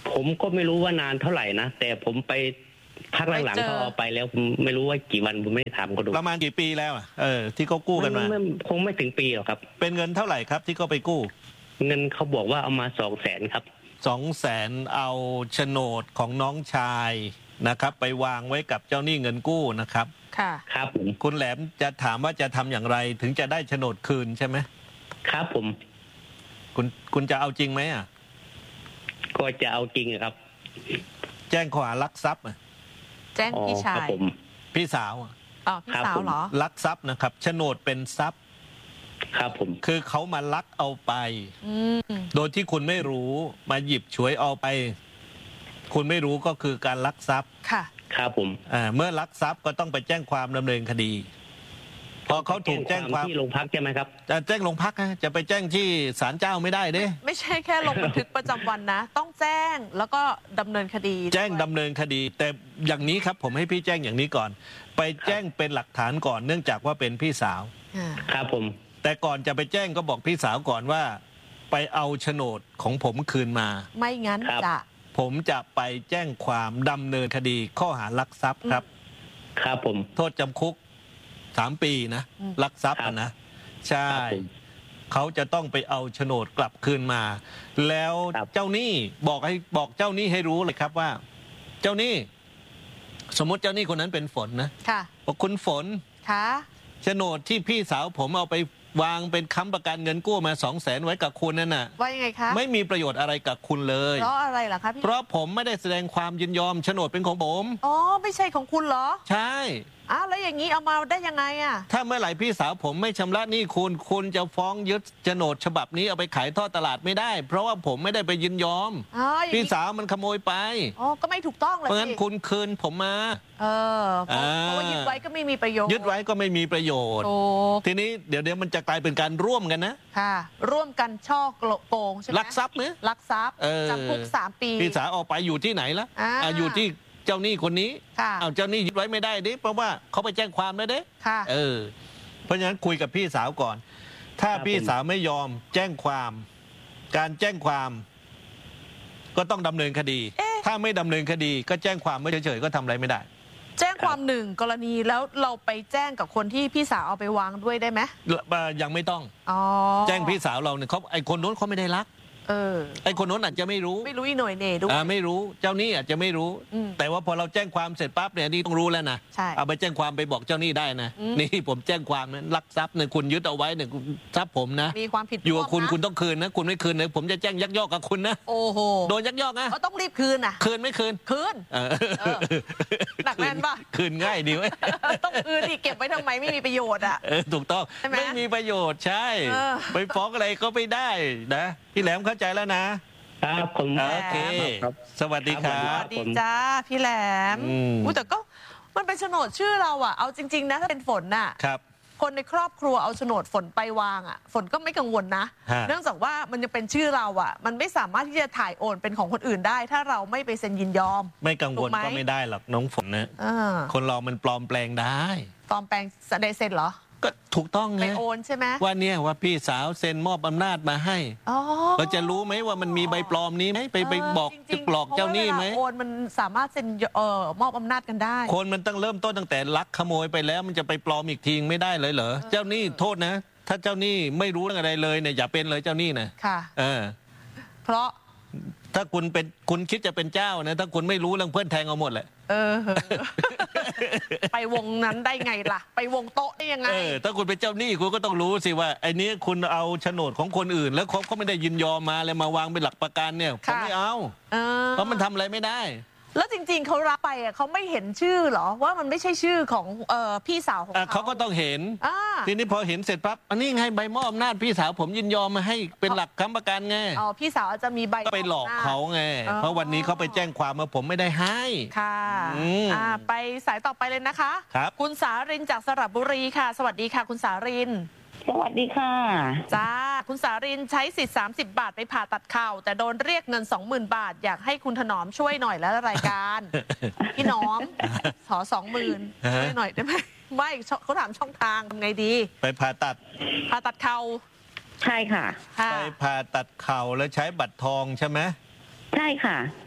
ผมก็ไม่รู้ว่านานเท่าไหร่นะแต่ผมไปพักหลังๆเขาเอาไปแล้วผมไม่รู้ว่ากี่วันผมไม่ได้ถามเขาดูประมาณกี่ปีแล้วอ่ะเออที่เขากู้กันมาคงไม่ถึงปีหรอกครับเป็นเงินเท่าไหร่ครับที่เขาไปกู้เงินเขาบอกว่าเอามาสองแสนครับสองแสนเอาโฉนดของน้องชายนะครับไปวางไว้กับเจ้าหนี้เงินกู้นะครับค่ะครับผมคุณแหลมจะถามว่าจะทำอย่างไรถึงจะได้โฉนดคืนใช่ไหมครับผมคุณคุณจะเอาจริงไหมอ่ะก็จะเอาจริงครับแจ้งข้อหาลักทรัพย์แจ้งพี่ชายพี่สาวอ๋อพี่สาวเหรอลักทรัพย์นะครับโฉนดเป็นทรัพย์ครับผมคือเขามาลักเอาไปโดยที่คุณไม่รู้มาหยิบฉวยเอาไปคุณไม่รู้ก็คือการลักทรัพย์ค่ะครับผมอ่าเมื่อลักทรัพย์ก็ต้องไปแจ้งความดำเนินคดีพอเขาถูกแจ้งความที่โรงพักใช่ไหมครับจะแจ้งโรงพักนะจะไปแจ้งที่ศาลเจ้าไม่ได้เด้ไม่ใช่แค่ลงบันทึกประจำวันนะต้องแจ้งแล้วก็ดำเนินคดีแจ้งดำเนินคดีแต่อย่างนี้ครับผมให้พี่แจ้งอย่างนี้ก่อนไปแจ้งเป็นหลักฐานก่อนเนื่องจากว่าเป็นพี่สาวครับผมแต่ก่อนจะไปแจ้งก็บอกพี่สาวก่อนว่าไปเอาโฉนดของผมคืนมาไม่งั้นจะผมจะไปแจ้งความดำเนินคดีข้อหาลักทรัพย์ครับครับผมโทษจำคุกสามปีนะลักทรัพย์นะใช่เขาจะต้องไปเอาโฉนดกลับคืนมาแล้วเจ้าหนี้บอกให้บอกเจ้าหนี้ให้รู้เลยครับว่าเจ้าหนี้สมมติเจ้าหนี้คนนั้นเป็นฝนนะค่ะบอกคุณฝนค่ะโฉนดที่พี่สาวผมเอาไปวางเป็นค้ำประกันเงินกู้มาสองแสนไว้กับคุณนั่นน่ะว่ายังไงคะไม่มีประโยชน์อะไรกับคุณเลยเพราะอะไรล่ะคะพี่เพราะผมไม่ได้แสดงความยินยอมโฉนดเป็นของผมอ๋อไม่ใช่ของคุณเหรอใช่อ้าวแล้วอย่างนี้เอามาได้ยังไงอ่ะถ้าเมื่อไหร่พี่สาวผมไม่ชำระหนี้คุณคุณจะฟ้องยึดโฉนดฉบับนี้เอาไปขายทอดตลาดไม่ได้เพราะว่าผมไม่ได้ไปยินยอมพี่สาวมันขโมยไปอ๋อก็ไม่ถูกต้องเลยเพราะงั้นคุณคืนผมมาเออเพราะว่ายึดไว้ก็ไม่มีประโยชน์ยึดไว้ก็ไม่มีประโยชน์ทีนี้เดี๋ยวเดี๋ยวมันจะกลายเป็นการร่วมกันนะค่ะร่วมกันช่อโกงใช่ไหมลักทรัพย์ไหมลักทรัพย์จำคุกสามปีพี่สาวออกไปอยู่ที่ไหนละอยู่ที่เจ้าหนี้คนนี้เอาเจ้าหนี้ยึดไว้ไม่ได้ดิเพราะว่าเขาไปแจ้งความแล้วเด้เออเพราะฉะนั้นคุยกับพี่สาวก่อนถ้าพี่สาวไม่ยอมแจ้งความการแจ้งความก็ต้องดำเนินคดีถ้าไม่ดำเนินคดีก็แจ้งความไม่เฉยๆก็ทำอะไรไม่ได้แจ้งความหนึ่งกรณีแล้วเราไปแจ้งกับคนที่พี่สาวเอาไปวางด้วยได้ไหมยังไม่ต้องแจ้งพี่สาวเราเนี่ยเขาไอ้คนโน้นเขาไม่ได้รักเออไอ้คนโน้นอาจจะไม่รู้ไม่รู้อีหน่วยเน่ด้วยอ่าไม่รู้เจ้าหนี้อาจจะไม่รู้แต่ว่าพอเราแจ้งความเสร็จปั๊บเนี่ยนี่ต้องรู้แล้วนะเอาไปแจ้งความไปบอกเจ้าหนี้ได้นะนี่ผมแจ้งความนั้นลักทรัพย์เนี่ยคุณยึดเอาไว้เนี่ยทรัพย์ผมนะมีความผิดอยู่กับคุณคุณต้องคืนนะคุณไม่คืนเนี่ยผมจะแจ้งยักยอกกับคุณนะโอ้โหโดนยักยอกนะก็ต้องรีบคืนนะคืนไม่คืนคืนหนักแน่นป่ะคืนง่ายดีไหมต้องคืนดิเก็บไว้ทำไมไม่มีประโยชน์อ่ะถูกต้องไม่มีประโยชน์ใช่ไปฟ้องอะไรก็ไม่ได้นะพี่แหลมเข้าใจแล้วนะครับผมโอเคสวัสดีครับสวัสดีจ้าพี่แหลมอู้แต่ก็มันเป็นโฉนดชื่อเราอ่ะเอาจริงๆนะถ้าเป็นฝนน่ะครับคนในครอบครัวเอาโฉนดฝนไปวางอ่ะฝนก็ไม่กังวลนะเนื่องจากว่ามันยังเป็นชื่อเราอ่ะมันไม่สามารถที่จะถ่ายโอนเป็นของคนอื่นได้ถ้าเราไม่ไปเซ็นยินยอมไม่กังวลก็ไม่ได้หรอกน้องฝนนะคนเรามันปลอมแปลงได้ปลอมแปลงได้เซ็นเหรอก็ถูกต้องไงไปโอนใช่ไหมว่าเนี่ยว่าพี่สาวเซ็นมอบอำนาจมาให้เราจะรู้ไหมว่ามันมีใบปลอมนี้ไหมไปไปบอกจะหลอกเจ้าหนี้ไหมโอนมันสามารถเซ็นเอ่อมอบอำนาจกันได้คนมันต้องเริ่มต้นตั้งแต่ลักขโมยไปแล้วมันจะไปปลอมอีกทีไม่ได้เลยเหรอเจ้าหนี้โทษนะถ้าเจ้าหนี้ไม่รู้เรื่องอะไรเลยเนี่ยอย่าเป็นเลยเจ้าหนี้นะค่ะเออเพราะถ้าคุณเป็นคุณคิดจะเป็นเจ้านะถ้าคุณไม่รู้เรื่องเพื่อนแทงเอาหมดแหละเออไปวงนั้นได้ไงล่ะไปวงโต๊ะได้ยังไงเออถ้าคุณเป็นเจ้าหนี้คุณก็ต้องรู้สิว่าไอ้นี้คุณเอาโฉนดของคนอื่นแล้วเขาเขาไม่ได้ยินยอมมาเลยมาวางเป็นหลักประกันเนี่ยผมไม่เอาเพราะมันทำอะไรไม่ได้แล้วจริงๆเขารับไปอ่ะเขาไม่เห็นชื่อหรอว่ามันไม่ใช่ชื่อของเอ่อพี่สาวของเขาเขาก็ต้องเห็นทีนี้พอเห็นเสร็จปั๊บอันนี้ไงใบมอบอำนาจพี่สาวผมยินยอมมาให้เป็นหลักค้ำประกันไงอ๋อพี่สาวอาจจะมีใบก็ไปหลอกเขาไงเพราะวันนี้เขาไปแจ้งความมาผมไม่ได้ให้ค่ะอ่าไปสายต่อไปเลยนะคะครับคุณสารินจากสระบุรีค่ะสวัสดีค่ะคุณสารินสวัสดีค่ะจ้าคุณสารินใช้สิทธิ์สามสิบบาทไปผ่าตัดเข่าแต่โดนเรียกเงิน สองหมื่น บาทอยากให้คุณถนอมช่วยหน่อยแล้วรายการพี่น้อมขอ สองหมื่น ช่วยหน่อยได้ไหมไม่เขาถามช่องทางทำไงดีไปผ่าตัดผ่าตัดเข่าใช่ค่ะไปผ่าตัดเข่าแล้วใช้บัตรทองใช่ไหมใช่ค่ะ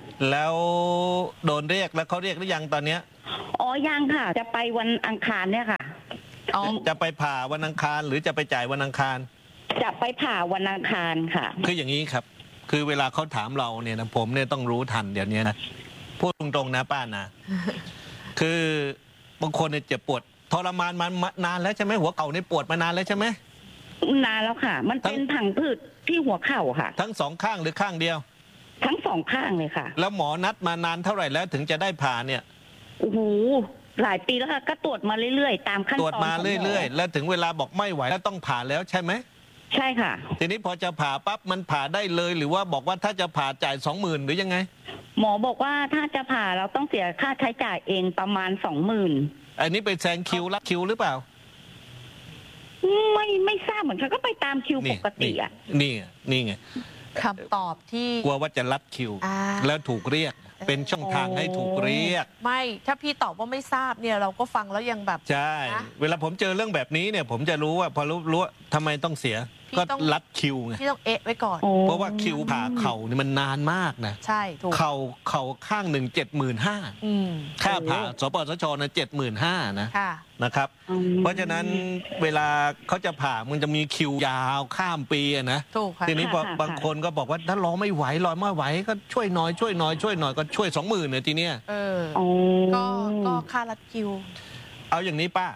แล้วโดนเรียกแล้วเขาเรียกหรือยังตอนเนี้ยอ๋อยังค่ะจะไปวันอังคารเนี่ยค่ะอ๋อจะไปผ่าวันอังคารหรือจะไปจ่ายวันอังคารจะไปผ่าวันอังคารค่ะคืออย่างนี้ครับคือเวลาเขาถามเราเนี่ยนะผมเนี่ยต้องรู้ทันเดี๋ยวนี้นะพูดตรงๆนะป้านะ คือบางคนเนี่ยเจ็บปวดทรมานมานานแล้วใช่ไหมหัวเข่าเนี่ยปวดมานานแล้วใช่ไหมนานแล้วค่ะมันเป็นผังผืดที่หัวเข่าค่ะทั้งสองข้างหรือข้างเดียวทั้งสองข้างเลยค่ะแล้วหมอนัดมานานเท่าไหร่แล้วถึงจะได้ผ่าเนี่ยโอ้โหหลายปีแล้วค่ะก็ตรวจมาเรื่อยๆตามขั้นตอนตรวจมาเรื่อยๆแล้วถึงเวลาบอกไม่ไหวแล้วต้องผ่าแล้วใช่ไหมใช่ค่ะทีนี้พอจะผ่าปั๊บมันผ่าได้เลยหรือว่าบอกว่าถ้าจะผ่าจ่ายสองหมื่นหรือยังไงหมอบอกว่าถ้าจะผ่าเราต้องเสียค่าใช้จ่ายเองประมาณสองหมื่นอันนี้ไปแซงคิวรัดคิวหรือเปล่าไม่ไม่ทราบเหมือนกันก็ไปตามคิวปกติอ่ะนี่นี่ไงคำตอบที่กลัวว่าจะรัดคิวแล้วถูกเรียกเป็นช่องทางให้ถูกเรียกไม่ถ้าพี่ตอบว่าไม่ทราบเนี่ยเราก็ฟังแล้วยังแบบใช่เวลาผมเจอเรื่องแบบนี้เนี่ยผมจะรู้ว่าพอรู้รู้ทำไมต้องเสียก็รัดคิวไงพี่ต้องเอะไว้ก่อนเพราะว่าคิวผ่าเข่านี่มันนานมากนะใช่ถูกเข่าเข่าข้างหนึ่งเจ็ดหมื่นห้าค่าผ่าสปสชนะเจ็ดหมื่นห้านะนะครับเพราะฉะนั้นเวลาเขาจะผ่ามันจะมีคิวยาวข้ามปีนะทีนี้บางคนก็บอกว่าถ้ารอไม่ไหวรอไม่ไหวก็ช่วยน้อยช่วยน้อยช่วยหน่อยก็ช่วยสองหมื่นเนี่ยทีเนี้ยเออก็ก็ค่ารัดคิวเอาอย่างนี้ป้า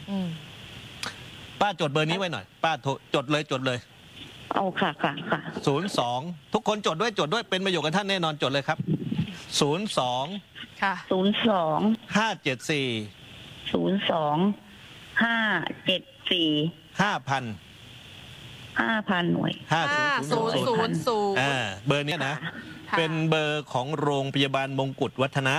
ป้าจดเบอร์นี้ไว้หน่อยป้าจดเลยจดเลยเอาค่ะค่ะค่ะศูนย์สองทุกคนจดด้วยจดด้วยเป็นประโยชน์กับท่านแน่นอนจดเลยครับศูนย์สองค่ะศูนย์สองห้าเจ็ดสี่ศูนย์สองห้าเจ็ดสี่ห้าพันห้าพันหน่วยห้าศูนย์ศูนย์ศูนย์อ่าเบอร์นี้นะเป็นเบอร์ของโรงพยาบาลมงกุฎวัฒนะ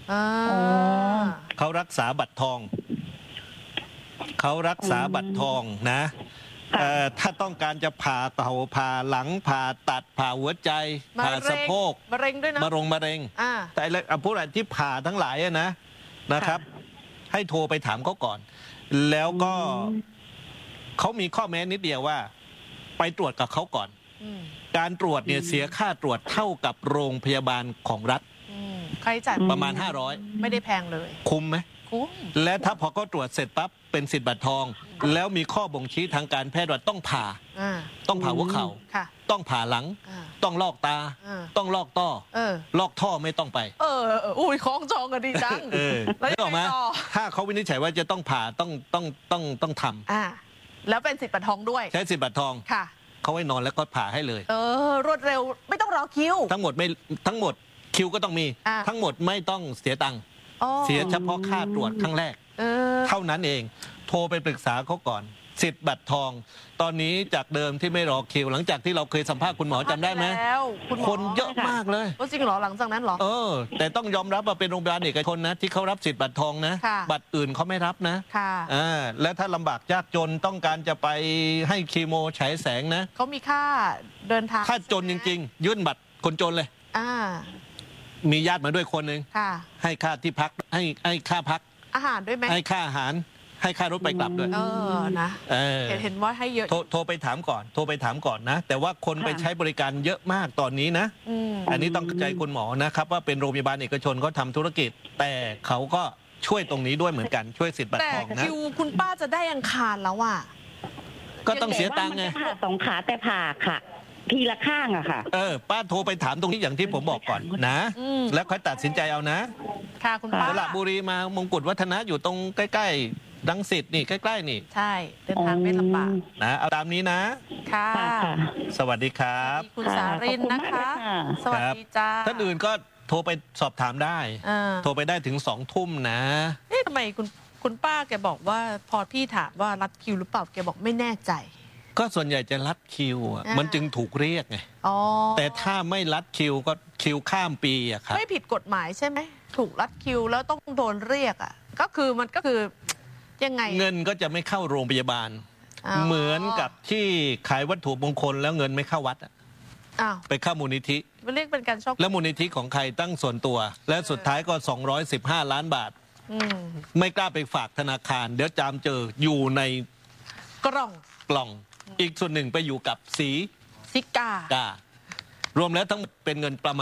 เขารักษาบัตรทองเขารักษาบัตรทองนะถ้าต้องการจะผ่าเข่าผ่าหลังผ่าตัดผ่าหัวใจผ่าสะโพกมะเร็งด้วยนะมะรงมะเร็งแต่ผู้อะไรที่ผ่าทั้งหลายนะนะครับให้โทรไปถามเขาก่อนแล้วก็เขามีข้อแม้นิดเดียวว่าไปตรวจกับเขาก่อนการตรวจเนี่ยเสียค่าตรวจเท่ากับโรงพยาบาลของรัฐใครจ่ายประมาณห้าร้อยไม่ได้แพงเลยคุ้มไหมและถ้าพอก็ตรวจเสร็จปั๊บเป็นสิทธิ์บัตรทองแล้วมีข้อบ่งชี้ทางการแพทย์ว่าต้องผ่าต้องผ่าหัวเข่าต้องผ่าหลังต้องลอกตาต้องลอกต้อลอกท่อไม่ต้องไปเอออุ้ยคล้องจองกันดีจังแล้วออกมาถ้าเขาวินิจฉัยว่าจะต้องผ่าต้องต้องต้องต้องทำแล้วเป็นสิทธิ์บัตรทองด้วยใช้สิทธิ์บัตรทองค่ะเขาไว้นอนแล้วก็ผ่าให้เลยเออรวดเร็วไม่ต้องรอคิวทั้งหมดไม่ทั้งหมดคิวก็ต้องมีทั้งหมดไม่ต้องเสียตังค์เสียเฉพาะค่าตรวจครั้งแรกเท่านั้นเองโทรไปปรึกษาเขาก่อนสิทธิ์บัตรทองตอนนี้จากเดิมที่ไม่รอคิวหลังจากที่เราเคยสัมภาษณ์คุณหมอจำได้ไหมคนเยอะมากเลยจริงเหรอหลังจากนั้นเหรอเออแต่ต้องยอมรับว่าเป็นโรงพยาบาลเอกชนนะที่เขารับสิทธิ์บัตรทองนะบัตรอื่นเขาไม่รับนะอ่าและถ้าลำบากยากจนต้องการจะไปให้คีโมฉายแสงนะเขามีค่าเดินทางค่าจนจริงๆยื่นบัตรคนจนเลยอ่ามีญาติมาด้วยคนหนึ่งให้ค่าที่พักให้ให้ค่าพักอาหารด้วยไหมให้ค่าอาหารให้ค่ารถไปกลับด้วยเออนะเห็นเห็นว่าให้เยอะโทรไปถามก่อนโทรไปถามก่อนนะแต่ว่าคนไปใช้บริการเยอะมากตอนนี้นะอันนี้ต้องเข้าใจคุณหมอนะครับว่าเป็นโรงพยาบาลเอกชนเขาทำธุรกิจแต่เขาก็ช่วยตรงนี้ด้วยเหมือนกันช่วยสิทธิ์บัตรทองนะแต่คิวคุณป้าจะได้อังคารแล้วอ่ะก็ต้องเสียตังค์ไงผ่าสองขาแต่ผ่าค่ะทีละข้างอะค่ะเออป้าโทรไปถามตรงนี้อย่างที่ผมบอกก่อนนะแล้วค่อยตัดสินใจเอานะค่ะคุณป้าสระบุรีมามงกุฎวัฒนะอยู่ตรงใกล้ๆรังสิตนี่ใกล้ๆนี่ใช่เดินทางไม่ลำบากนะเอาตามนี้นะค่ะสวัสดีครับคุณสารินนะคะสวัสดีจ้าท่านอื่นก็โทรไปสอบถามได้โทรไปได้ถึงสองทุ่มนะเอ๊ะทำไมคุณคุณป้าแกบอกว่าพอพี่ถามว่ารัดคิวหรือเปล่าแกบอกไม่แน่ใจก็ส่วนใหญ่จะรัดคิวอ่ะมันจึงถูกเรียกไงแต่ถ้าไม่รัดคิวก็คิวข้ามปีอะครับไม่ผิดกฎหมายใช่ไหมถูกรัดคิวแล้วต้องโดนเรียกอ่ะก็คือมันก็คือยังไงเงินก็จะไม่เข้าโรงพยาบาลเหมือนกับที่ขายวัตถุมงคลแล้วเงินไม่เข้าวัดอ่ะไปเข้ามูลนิธิมันเรียกเป็นการช่อแล้วมูลนิธิของใครตั้งส่วนตัวและสุดท้ายก็สองร้อยสิบห้าล้านบาทไม่กล้าไปฝากธนาคารเดี๋ยวจามเจออยู่ในกล่องกล่องอีกส่วนหนึ่งไปอยู่กับสีซิกาการวมแล้วทั้งเป็นเงินประมาณ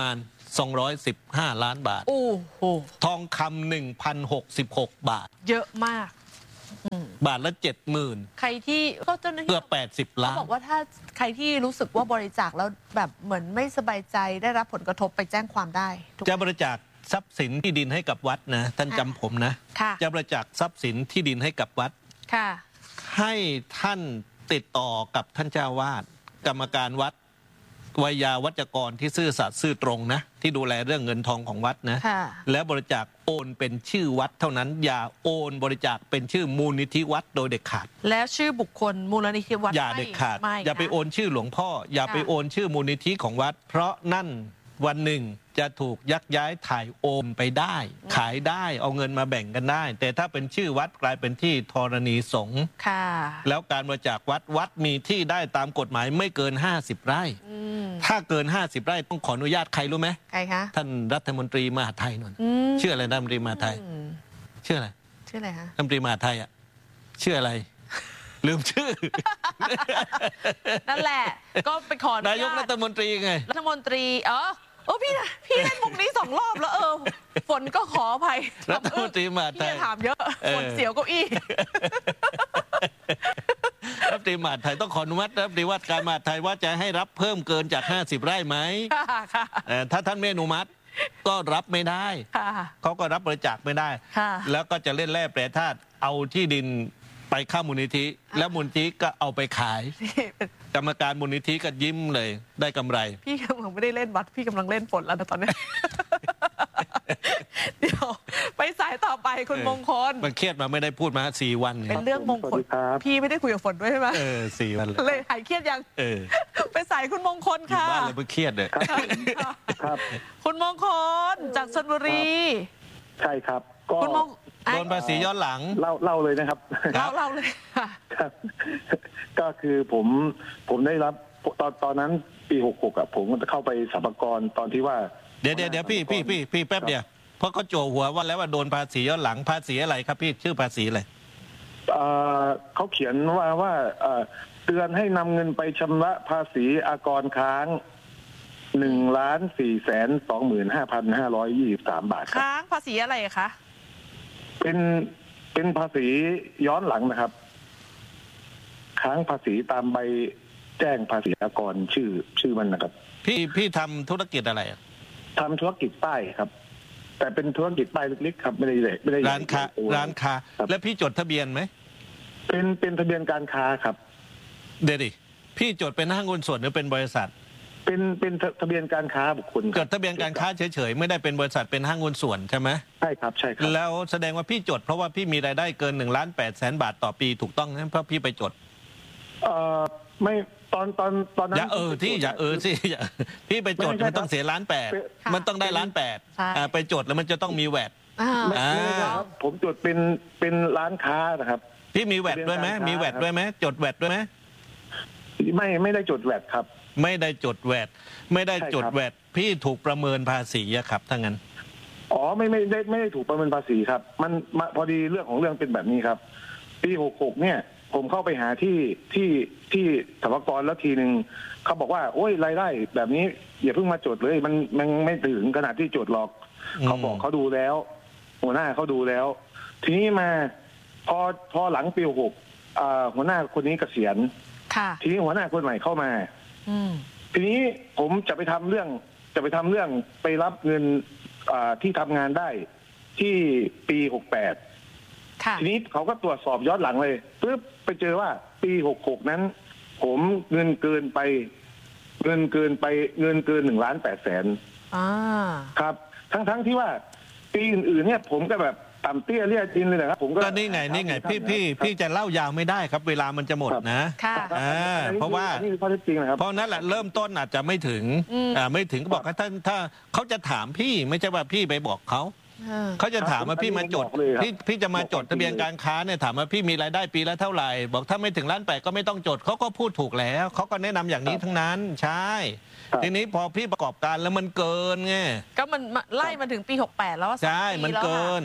สองร้อยสิบห้าล้านบาทโอ้โหทองคำหนึ่งพันหกสิบหกบาทเยอะมากบาทละเจ็ดหมื่นใครที่ก็เจ้าหน้าที่เกือบแปดสิบล้าเขานบอกว่าถ้าใครที่รู้สึกว่าบริจาคแล้วแบบเหมือนไม่สบายใจได้รับผลกระทบไปแจ้งความได้ทุกจะบริจาคทรัพย์สินที่ดินให้กับวัดนะท่านจำผมนะค่ะจะบริจาคทรัพย์สินที่ดินให้กับวัดค่ะให้ท่านติดต่อกับท่านเจ้าวาดกรรมการวัดวิยาวัจกรที่ซื่อสัตย์ซื่อตรงนะที่ดูแลเรื่องเงินทองของวัดนะค่ะแล้วบริจาคโอนเป็นชื่อวัดเท่านั้น อย่าโอนบริจาคเป็นชื่อมูลนิธิวัดโดยเด็ดขาดแล้วชื่อบุคคลมูลนิธิวัดอย่าเด็ดขาดไม่อย่าไปนะโอนชื่อหลวงพ่อ อย่าไปค่ะโอนชื่อมูลนิธิของวัด เพราะนั่นวันหนึ่งจะถูกยักย้ายถ่ายโอนไปได้ ขายได้เอาเงินมาแบ่งกันได้ แต่ถ้าเป็นชื่อวัดกลายเป็นที่ธรณีสงฆ์ค่ะแล้วการบริจาควัดวัดมีที่ได้ตามกฎหมายไม่เกินห้าสิบไร่อืมถ้าเกินห้าสิบไร่ต้องขออนุญาตใครรู้ไหมใครคะท่านรัฐมนตรีมหาดไทยนนท์อืมชื่ออะไรรัฐมนตรีมหาดไทยอืมชื่ออะไรชื่ออะไรคะรัฐมนตรีมหาดไทยอ่ะชื่ออะไร ลืมชื่อนั่นแหละ ก็ไปขออนุญาตนายกรัฐมนตรีไงรัฐมนตรีเออโอ้พี่นะพี่เล่นมุกนี้สองรอบแล้วเออฝนก็ขออภัยรัฐมนตรีมหาดไทยพี่จะถามเยอะเออฝนเสียวเก้าอี้รัฐมนตรีมหาดไทยต้องขออนุมัติรัฐมนตรีว่าการมหาดไทยว่าจะให้รับเพิ่มเกินจากห้าสิบไร่ไหมค่ะค่ะเอ่อถ้าท่านไม่อนุมัติก็รับไม่ได้ค่ะเขาก็รับบริจาคไม่ได้ค่ะแล้วก็จะเล่นแร่แปรธาตุเอาที่ดินไปเข้ามูลนิธิ แล้วมูลนิธิก็เอาไปขายนี่เป็นกรรมการมูลนิธิก็ยิ้มเลยได้กำไรพี่กำลังไม่ได้เล่นวัดพี่กำลังเล่นฝนแล้วนะตอนเนี้ย เดี๋ยวไปสายต่อไปคุณมงคลมันเครียดมาไม่ได้พูดมาสี่วันยเป็นเรื่องมงคล พี่ไม่ได้คุยกับฝนด้วยใช่ไหมเออสี่วันเลยเลยหายเครียดยังเออไปสายคุณมงคลอยู่ค่ะบ้านเลยมันเครียดเลยครับคุณมงคลจากชลบุรีใช่ครับ ก็คุณมงโดนภาษีย้อนหลังเล่าเล่าเลยนะครับเล่าเล่าเลยค่ะครับ ก็คือผมผมได้รับตอนตอนนั้นปีหกหกอ่ะผมก็จะเข้าไปสรรพากรตอนที่ว่าเดี๋ยวเดี๋ยวเดี๋ยวพี่พี่พี่พี่แป๊บเดียวเพราะเขาโจหัวว่าแล้วว่าโดนภาษีย้อนหลังภาษีอะไรครับพี่ชื่อภาษีอะไรเอ่อเขาเขียนว่าว่าเอ่อเตือนให้นำเงินไปชำระภาษีอากรค้างหนึ่งล้านสี่แสนสองหมื่นห้าพันห้าร้อยยี่สิบสามบาทครับค้างภาษีอะไรคะเป็นเป็นภาษีย้อนหลังนะครับ ค้างภาษีตามใบแจ้งภาษีอากรชื่อชื่อมันนะครับพี่พี่ทำธุรกิจอะไรอะทำธุรกิจป้ายครับ แต่เป็นธุรกิจป้ายเล็กๆครับไม่ได้ใหญ่ไม่ได้ใหญ่ร้านค้าโตร้านค้าครับแล้วพี่จดทะเบียนไหมเป็นเป็นทะเบียนการค้าครับเดี๋ยวดิพี่จดเป็นห้างหุ้นส่วนหรือเป็นบริษัทเป็นเป็นทะเบียนการค้าบุคคลคจรับดทะเบียนการค้าเฉยๆไม่ได้เป็นบริษัทเป็นห้างหุ้นส่วนใช่ไหมใช่ครับใช่ครับแล้วแสดงว่าพี่จดเพราะว่าพี่มีรายได้เกินหนึ่งล้านแปดแสนบาทต่อปีถูกต้องนะเพราะพี่ไปจดเอ่อไม่ตอนตอนตอนนั้นอย่าเออที่อย่าเออสิอย่าพี่ไปจดไม่ใช่มันต้องเสียล้านแปดค่ะมันต้องได้ล้านแปดใช่อ่าไปจดแล้วมันจะต้องมีแวดอ่าไม่ไม่ใช่ครับผมจดเป็นเป็นร้านค้านะครับพี่มีแวดด้วยไหมทะเบียนการค้ามีมีแวดด้วยไหมจดแวดด้วยไหมไม่ไม่ได้จดแวดครับไม่ได้จดแวดไม่ได้จดใช่ครับแวดพี่ถูกประเมินภาษีอะครับถ้างั้นอ๋อไม่ไม่ได้ไม่ได้ถูกประเมินภาษีครับ มันมาพอดีเรื่องของเรื่องเป็นแบบนี้ครับ ปีหกหกเนี่ย ผมเข้าไปหาที่ที่ที่สรรพากรแล้วทีหนึ่งเขาบอกว่า โอ้ยรายได้แบบนี้อย่าเพิ่งมาจดเลย มันมันไม่ถึงขนาดที่จดหรอกอืมเขาบอกเขาดูแล้ว หัวหน้าเขาดูแล้ว ทีนี้มาพอพอหลังปีหกอ่าหัวหน้าคนนี้เกษียณค่ะทีนี้หัวหน้าคนใหม่เข้ามาอืมทีนี้ผมจะไปทำเรื่องจะไปทำเรื่องไปรับเงินอ่าที่ทำงานได้ที่ปีหกแปดค่ะทีนี้เขาก็ตรวจสอบย้อนหลังเลยปึ๊บไปเจอว่าปีหกหกนั้น ผมเงินเกินไป เงินเกินไปเงินเกินหนึ่งล้านแปดแสนอ่าครับ ทั้งทั้งที่ว่าปีอื่นๆเนี่ย ผมก็แบบต่ำเตี้ยเรียดินเลยนะครับผมก็ก็นี่ไงนี่ไงพี่พี่พี่จะเล่ายาวไม่ได้ครับ เวลามันจะหมดนะค่ะอ่าเพราะว่านี่คือข้อเท็จจริงนะครับเพราะนั่นแหละเริ่มต้นอาจจะไม่ถึงอืมอ่าไม่ถึงก็บอกว่าถ้าถ้าเขาจะถามพี่ไม่ใช่ว่าพี่ไปบอกเขาเออเขาจะถามว่าพี่มาจดผมบอกเลยครับพี่พี่จะมาจดทะเบียนการค้าเนี่ยถามว่าพี่มีรายได้ปีละเท่าไหร่บอกถ้าไม่ถึงล้านแปดก็ไม่ต้องจดเขาก็พูดถูกแล้วเขาก็แนะนำอย่างนี้ทั้งนั้นใช่ครับทีนี้พอพี่ประกอบการแล้วมันเกินไงก็มันไล่มาถึงปีหกแปดแล้วอะสองใช่ปีมันแล้วเกิค่ะน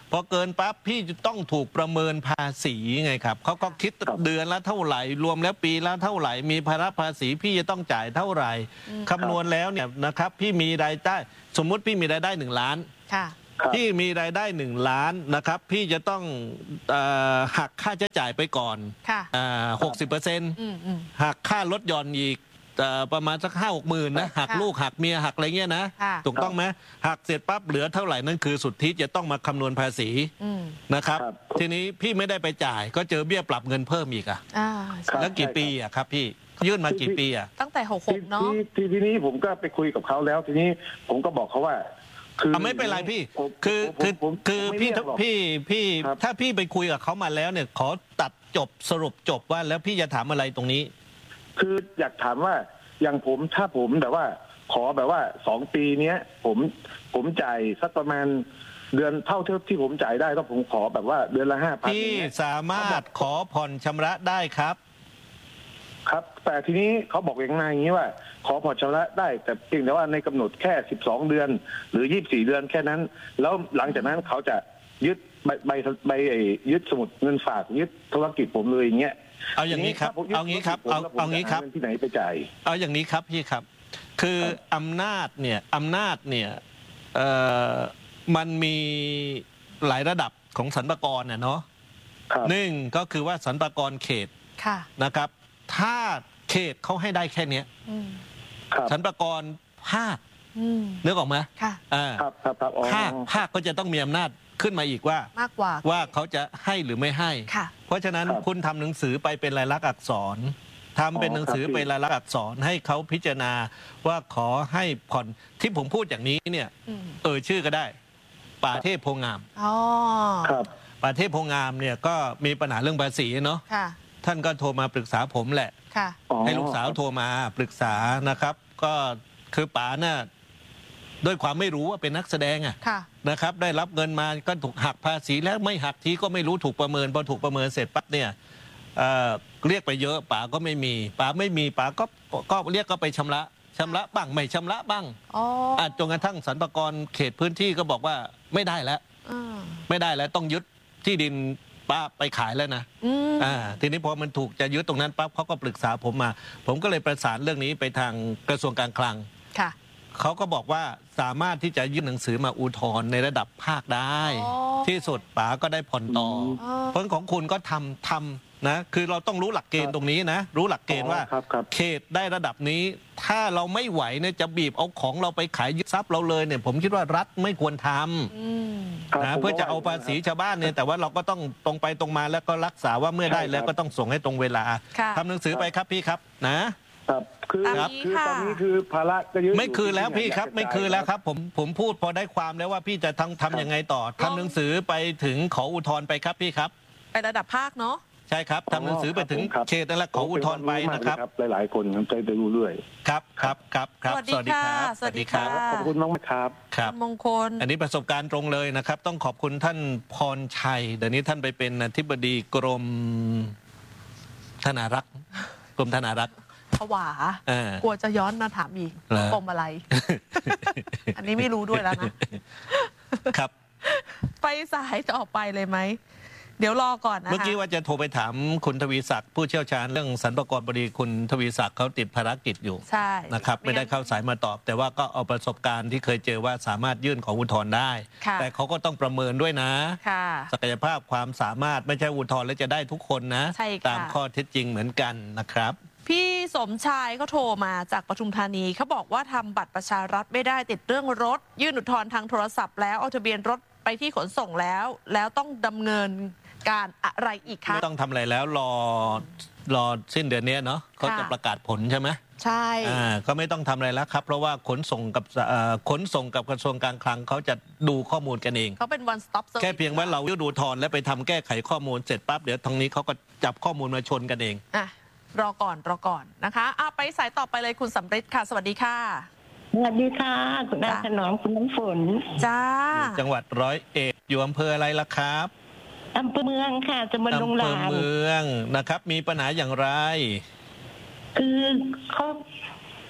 พอเกินปั๊บพี่จะต้องถูกประเมินภาษีไงครับเขาก็คิดเดือนละเท่าไหร่รวมแล้วปีละเท่าไหร่มีภาระภาษีพี่จะต้องจ่ายเท่าไหร่คำนวณแล้วเนี่ยนะครับพี่มีรายได้สมมุติพี่มีรายได้หนึ่งล้านพี่มีรายได้หนึ่งล้านนะครับพี่จะต้องเอ่อหักค่าใช้จ่ายไปก่อนหกสิบเปอร์เซ็นต์หักค่าลดหย่อนอีกประมาณสักห้าหกหมื่นนะหักลูกหักเมียหักอะไรเงี้ยนะถูกต้องไหมหักเสร็จปั๊บเหลือเท่าไหร่นั่นคือสุทธิจะต้องมาคำนวณภาษีนะครับทีนี้พี่ไม่ได้ไปจ่ายก็เจอเบี้ยปรับเงินเพิ่มอีกอ่ะแล้วกี่ปีอ่ะครับพี่ยื่นมากี่ปีอ่ะตั้งแต่หกหกเนาะทีทีนี้ผมก็ไปคุยกับเขาแล้วทีนี้ผมก็บอกเขาว่าคือไม่เป็นไรพี่คือคือคือพี่พี่พี่ถ้าพี่ไปคุยกับเขามาแล้วเนี่ยขอตัดจบสรุปจบว่าแล้วพี่จะถามอะไรตรงนี้คืออยากถามว่าอย่างผมถ้าผมแบบว่าขอแบบว่าสองปีเนี้ยผมผมจ่ายสักประมาณเดือนเท่าที่ผมจ่ายได้ก็ผมขอแบบว่าเดือนละห้าพันพี่สามารถขอผ่อนชำระได้ครับครับแต่ทีนี้เขาบอกอย่างไรอย่างนี้ว่าขอผ่อนชำระได้แต่เพียงแต่ว่าในกำหนดแค่สิบสองเดือนหรือยี่สิบสี่เดือนแค่นั้นแล้วหลังจากนั้นเขาจะยึดใบใบใบยึดสมุดเงินฝากยึดธุรกิจผมเลยอย่างเงี้ยเอาอย่างนี้ครับเอางี้ครับเอาเอางี้ครับที่ไหนไปจ่ายเอาอย่างนี้ครับพี่ครับคืออำนาจเนี่ยอำนาจเนี่ยเอ่อมันมีหลายระดับของสรรพากรเนี่ยเนาะหนึ่งก็คือว่าสรรพากรเขตนะครับถ้าเขตเขาให้ได้แค่นี้สรรพากรภาคนึกออกไหมภาคภาคก็จะต้องมีอำนาจขึ้นมาอีกว่ามากกว่าว่าเขาจะให้หรือไม่ให้เพราะฉะนั้นคุณทำหนังสือไปเป็นลายลักษณ์อักษรทำเป็นหนังสือเป็นลายลักษณ์อักษรให้เขาพิจารณาว่าขอให้ผ่อนที่ผมพูดอย่างนี้เนี่ยเออชื่อก็ได้ป่าเทพโพงามอ๋อครับป่าเทพโพงามเนี่ยก็มีปัญหาเรื่องภาษีเนาะท่านก็โทรมาปรึกษาผมแหละให้ลูกสาวโทรมาปรึกษานะครับก็คือป๋าน่ะด้วยความไม่รู้ว่าเป็นนักแสดงอะนะครับได้รับเงินมาก็ถูกหักภาษีแล้วไม่หักทีก็ไม่รู้ถูกประเมินพอถูกประเมินเสร็จปั๊บเนี่ยเอ่อเรียกไปเยอะป๋าก็ไม่มีป๋าไม่มีป๋าก็ก็เรียกก็ไปชำระชำระบ้างไม่ชำระบ้างอ่าจนกระทั่งสรรพากรเขตพื้นที่ก็บอกว่าไม่ได้แล้วไม่ได้แล้วต้องยึดที่ดินป้าไปขายแล้วนะอ่าทีนี้พอมันถูกจะยึดตรงนั้นปั๊บเขาก็ปรึกษาผมมาผมก็เลยประสานเรื่องนี้ไปทางกระทรวงการคลังค่ะเขาก็บอกว่าสามารถที่จะยื่นหนังสือมาอุทธรณ์ในระดับภาคได้ที่สุดป๋าก็ได้ผ่อนต่อเพราะของคุณก็ทำทำนะคือเราต้องรู้หลักเกณฑ์ตรงนี้นะรู้หลักเกณฑ์ว่าเขตได้ระดับนี้ถ้าเราไม่ไหวเนี่ยจะบีบเอาของเราไปขายยึดทรัพย์เราเลยเนี่ยผมคิดว่ารัฐไม่ควรทำนะเพื่อจะเอาภาษีชาวบ้านเนี่ยแต่ว่าเราก็ต้องตรงไปตรงมาแล้วก็รักษาว่าเมื่อได้แล้วก็ต้องส่งให้ตรงเวลาทำหนังสือไปครับพี่ครับนะครับคือคือตอนนี้คือภาระก็เยอะไม่คือแล้วพี่ครับไม่คือแล้วครับผมผมพูดพอได้ความแล้วว่าพี่จะทำทำยังไงต่อทำหนังสือไปถึงขออุทธรณ์ไปครับพี่ครับไประดับภาคเนาะใช่ครับทำหนังสือไปถึงเขตนั่นแหละขออุทธรณ์ไปนะครับหลายๆคนใจไปรู้เรื่อยครับครับครับครับสวัสดีครับสวัสดีครับขอบคุณมากครับครับมงคลอันนี้ประสบการณ์ตรงเลยนะครับต้องขอบคุณท่านพรชัยเดี๋ยวนี้ท่านไปเป็นอธิบดีกรมธนารักษ์กรมธนารักษ์ผวากลัวจะย้อนมาถามอีกกรมอะไร อันนี้ไม่รู้ด้วยแล้วนะครับไปสายจะออกไปเลยไหมเดี๋ยวรอก่อนนะคะเมื่อกี้ว่าจะโทรไปถามคุณทวีศักดิ์ผู้เชี่ยวชาญเรื่องสรรพากรบดีคุณทวีศักดิ์เขาติดภารกิจอยู่ใช่นะครับไม่ได้เข้าสายมาตอบแต่ว่าก็เอาประสบการณ์ที่เคยเจอว่าสามารถยื่นของอุทธรณ์ได้แต่เขาก็ต้องประเมินด้วยนะศักยภาพความสามารถไม่ใช่อุทธรณ์แล้วจะได้ทุกคนนะตามข้อเท็จจริงเหมือนกันนะครับพี่สมชายเขาโทรมาจากปทุมธานีเขาบอกว่าทำบัตรประชารัฐไม่ได้ติดเรื่องรถยื่นอุทธรณ์ทางโทรศัพท์แล้วเอาทะเบียนรถไปที่ขนส่งแล้วแล้วต้องดำเนินการอะไรอีกคะไม่ต้องทำอะไรแล้วรอรอสิ้นเดือนนี้เนาะเขาจะประกาศผลใช่ไหมใช่อ่าก็ไม่ต้องทำอะไรแล้วครับเพราะว่าขนส่งกับขนส่งกับกระทรวงการคลังเขาจะดูข้อมูลกันเองเขาเป็น one stop service แค่เพียงว่าเรายื่นอุทธรณ์และไปทำแก้ไขข้อมูลเสร็จปั๊บเดี๋ยวทางนี้เขาก็จับข้อมูลมาชนกันเองอ่ะรอก่อนรอก่อนนะคะอ่ะไปสายต่อไปเลยคุณสำริดค่ะสวัสดีค่ะสวัสดีค่ะคุณนายถนอมคุณน้ำฝนจ้าจังหวัดร้อยเอ็ดอยู่อำเภออะไรล่ะครับอำเภอเมืองค่ะตำบลดงหลางอำเภอเมืองนะครับมีปัญหาอย่างไรคือเขาท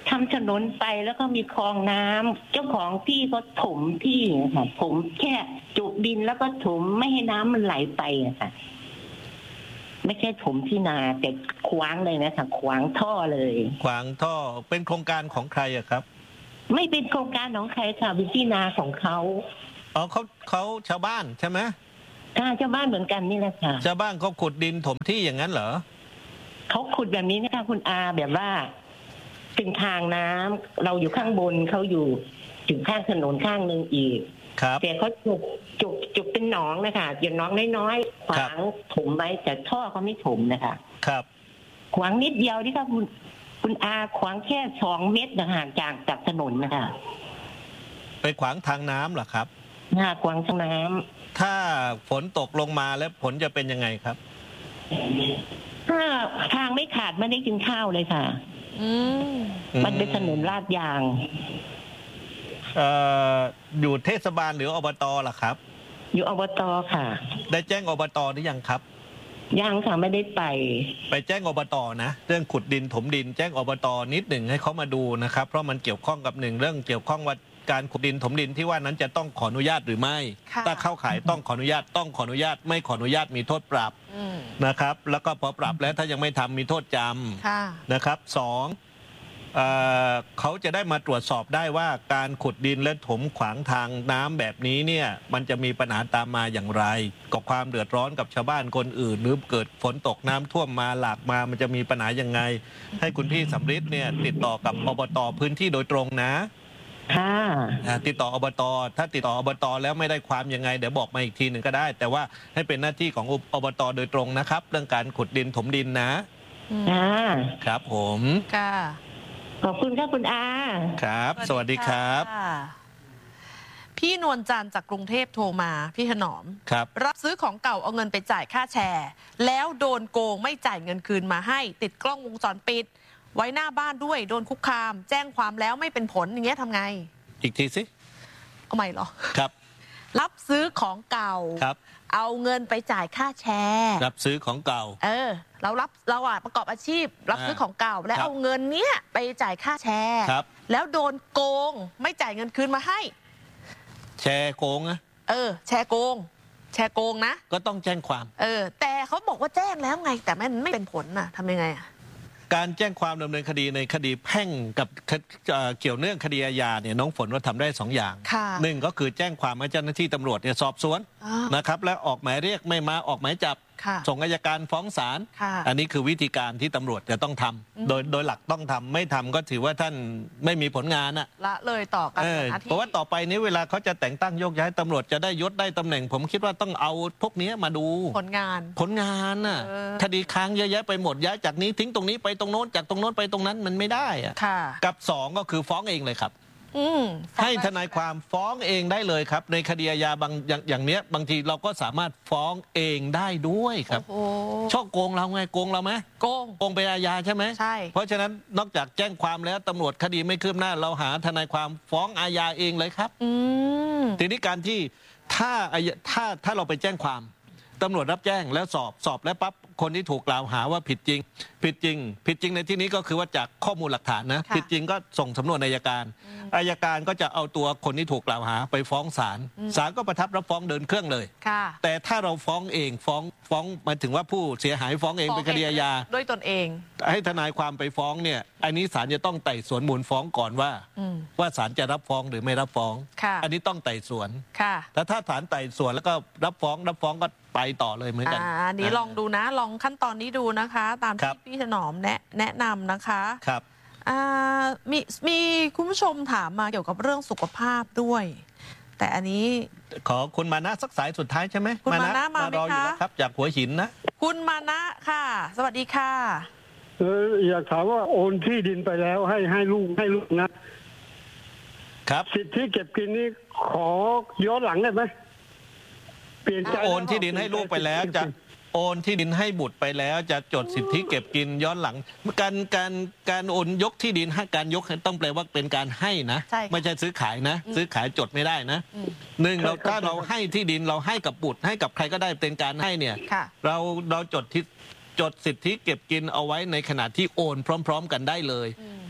ทำถนนไปแล้วก็มีคลองน้ำเจ้าของที่ก็ถมที่ค่ะถมแค่จุดินแล้วก็ถมไม่ให้น้ำมันไหลไปอะค่ะไม่ใช่ถมที่นาแต่ขวางเลยนะคะขวางท่อเลยขวางท่อเป็นโครงการของใครอะครับไม่เป็นโครงการของใครค่ะเป็นที่นาของเขาอ๋อเขาเขาชาวบ้านใช่ไหมค่ะชาวบ้านเหมือนกันนี่แหละค่ะชาวบ้านเขาขุดดินถมที่อย่างนั้นเหรอเขาขุดแบบนี้นะคะคุณอาแบบว่าเป็นทางน้ำเราอยู่ข้างบนเขาอยู่ถึงข้างถนนข้างหนึ่งอีกครับแต่เขาจุกจุกจุกเป็นหนองนะคะอยู่หนองน้อยๆขวางถมไว้แต่ท่อเขาไม่ถมนะคะครับขวางนิดเดียวที่ค่ะคุณคุณอาขวางแค่สองเมตรห่างจากจากถนนนะคะไปขวางทางน้ำเหรอครับค่ะขวางทางน้ำถ้าฝนตกลงมาแล้วผลจะเป็นยังไงครับถ้าทางไม่ขาดไม่ได้กินข้าวเลยค่ะอืมมันเป็นถนนลาดยางเอ่ออยู่เทศบาลหรืออบตล่ะครับอยู่อบตค่ะได้แจ้งอบตหรือยังครับยังค่ะไม่ได้ไปไปแจ้งอบตนะเรื่องขุดดินถมดินแจ้งอบตนิดหนึ่งให้เขามาดูนะครับเพราะมันเกี่ยวข้องกับหนึ่งเรื่องเกี่ยวข้องว่าการขุดดินถมดินที่ว่านั้นจะต้องขออนุญาตหรือไม่ถ้าเข้าข่ายต้องขออนุญาตต้องขออนุญาตไม่ขออนุญาตมีโทษปรับนะครับแล้วก็พอปรับแล้วถ้ายังไม่ทำมีโทษจำนะครับสองเอ่อเขาจะได้มาตรวจสอบได้ว่าการขุดดินและถมขวางทางน้ำแบบนี้เนี่ยมันจะมีปัญหาตามมาอย่างไรกับความเดือดร้อนกับชาวบ้านคนอื่นหรือเกิดฝนตกน้ำท่วมมาหลากมามันจะมีปัญหายังไงให้คุณพี่สำริดเนี่ยติดต่อกับอบตพื้นที่โดยตรงนะค่ะติดต่ออบตถ้าติดต่ออบตแล้วไม่ได้ความยังไงเดี๋ยวบอกมาอีกทีหนึ่งก็ได้แต่ว่าให้เป็นหน้าที่ของอบตโดยตรงนะครับเรื่องการขุดดินถมดินนะครับผมค่ะขอบคุณครับคุณอาครับสวัสดีครับพี่นวลจันทร์จากกรุงเทพโทรมาพี่ถนอมครับรับซื้อของเก่าเอาเงินไปจ่ายค่าแชร์แล้วโดนโกงไม่จ่ายเงินคืนมาให้ติดกล้องวงจรปิดไว้หน้าบ้านด้วยโดนคุกคามแจ้งความแล้วไม่เป็นผลอย่างเงี้ยทำไงอีกทีสิเอาใหม่เหรอครับรับซื้อของเก่าครับเอาเงินไปจ่ายค่าแชร์รับซื้อของเก่าเออเรารับเราอ่ะประกอบอาชีพรับซื้อของเก่าแล้วเอาเงินเนี้ยไปจ่ายค่าแชร์แล้วโดนโกงไม่จ่ายเงินคืนมาให้แชร์โกงนะเออแชร์โกงแชร์โกงนะก็ต้องแจ้งความเออแต่เขาบอกว่าแจ้งแล้วไงแต่มันไม่เป็นผลน่ะทำยังไงอ่ะการแจ้งความดำเนินคดีในคดีแพ่งกับเกี่ยวเนื่องคดีอาญาเนี่ยน้องฝนว่าทำได้สองอย่างหนึ่งก็คือแจ้งความให้เจ้าหน้าที่ตำรวจเนี่ยสอบสวนนะครับแล้วออกหมายเรียกไม่มาออกหมายจับส่งอัยการฟ้องศาลอันนี้คือวิธีการที่ตำรวจจะต้องทำโดยโดยหลักต้องทำไม่ทำก็ถือว่าท่านไม่มีผลงานอะละเลยต่อกันเพราะว่าต่อไปนี้เวลาเขาจะแต่งตั้งโยกย้ายตำรวจจะได้ยศได้ตำแหน่งผมคิดว่าต้องเอาพวกนี้มาดูผลงานผลงานน่ะคดีค้างเยอะแยะไปหมดย้ายจากนี้ทิ้งตรงนี้ไปตรงโน้นจากตรงโน้นไปตรงนั้นมันไม่ได้อะกับสองก็คือฟ้องเองเลยครับให้ทนายความฟ้องเองได้เลยครับในคดีอาญาบางอย่างอย่างเนี้ยบางทีเราก็สามารถฟ้องเองได้ด้วยครับช่อโกงเราไงโกงเราไหมโกงโกงเป็นอาญาใช่ไหมใช่เพราะฉะนั้นนอกจากแจ้งความแล้วตำรวจคดีไม่คืบหน้าเราหาทนายความฟ้องอาญาเองเลยครับทีนี้การที่ถ้าถ้าถ้าเราไปแจ้งความตำรวจรับแจ้งแล้วสอบสอบแล้วปั๊บคนที่ถูกกล่าวหาว่าผิดจริงผิดจริงผิดจริงในที่นี้ก็คือว่าจากข้อมูลหลักฐานนะผิดจริงก็ส่งสำนวนอัยการอัยการก็จะเอาตัวคนที่ถูกกล่าวหาไปฟ้องศาลศาลก็ประทับรับฟ้องเดินเครื่องเลยแต่ถ้าเราฟ้องเองฟ้องฟ้องหมายถึงว่าผู้เสียหายฟ้องเองเป็นคดีอาญาด้วยตนเองให้ทนายความไปฟ้องเนี่ยอันนี้ศาลจะต้องไต่สวนมูลฟ้องก่อนว่าว่าศาลจะรับฟ้องหรือไม่รับฟ้องอันนี้ต้องไต่สวนแต่ถ้าศาลไต่สวนแล้วก็รับฟ้องรับฟ้องก็ไปต่อเลยเหมือนกันอันนี้ลองดูนะลองขั้นตอนนี้ดูนะคะตามที่พี่ถนอมแนะแนะนำนะคะครับมีมีคุณผู้ชมถามมาเกี่ยวกับเรื่องสุขภาพด้วยแต่อันนี้ขอคุณมานะสักสายสุดท้ายใช่ไหมคุณมานะมารออยู่แล้วครับจากหัวหินนะคุณมานะค่ะสวัสดีค่ะเอออยากถามว่าโอนที่ดินไปแล้วให้ให้ลูกให้ลูกนะครับสิทธิเก็บกินนี่ขอย้อนหลังได้ไหมเปลี่ยนใจโอนที่ดินให้ลูกไปแล้วจะโอนที่ดินให้บุตรไปแล้วจะจดสิทธิเก็บกินย้อนหลังการการการโอนยกที่ดินให้การยกต้องแปลว่าเป็นการให้นะไม่ใช่ซื้อขายนะซื้อขายจดไม่ได้นะหนึ่งเราถ้าเราให้ที่ดินเราให้กับบุตรให้กับใครก็ได้เป็นการให้เนี่ยเราเราจดที่จดสิทธิเก็บกินเอาไว้ในขณะที่โอนพร้อมๆกันได้เลย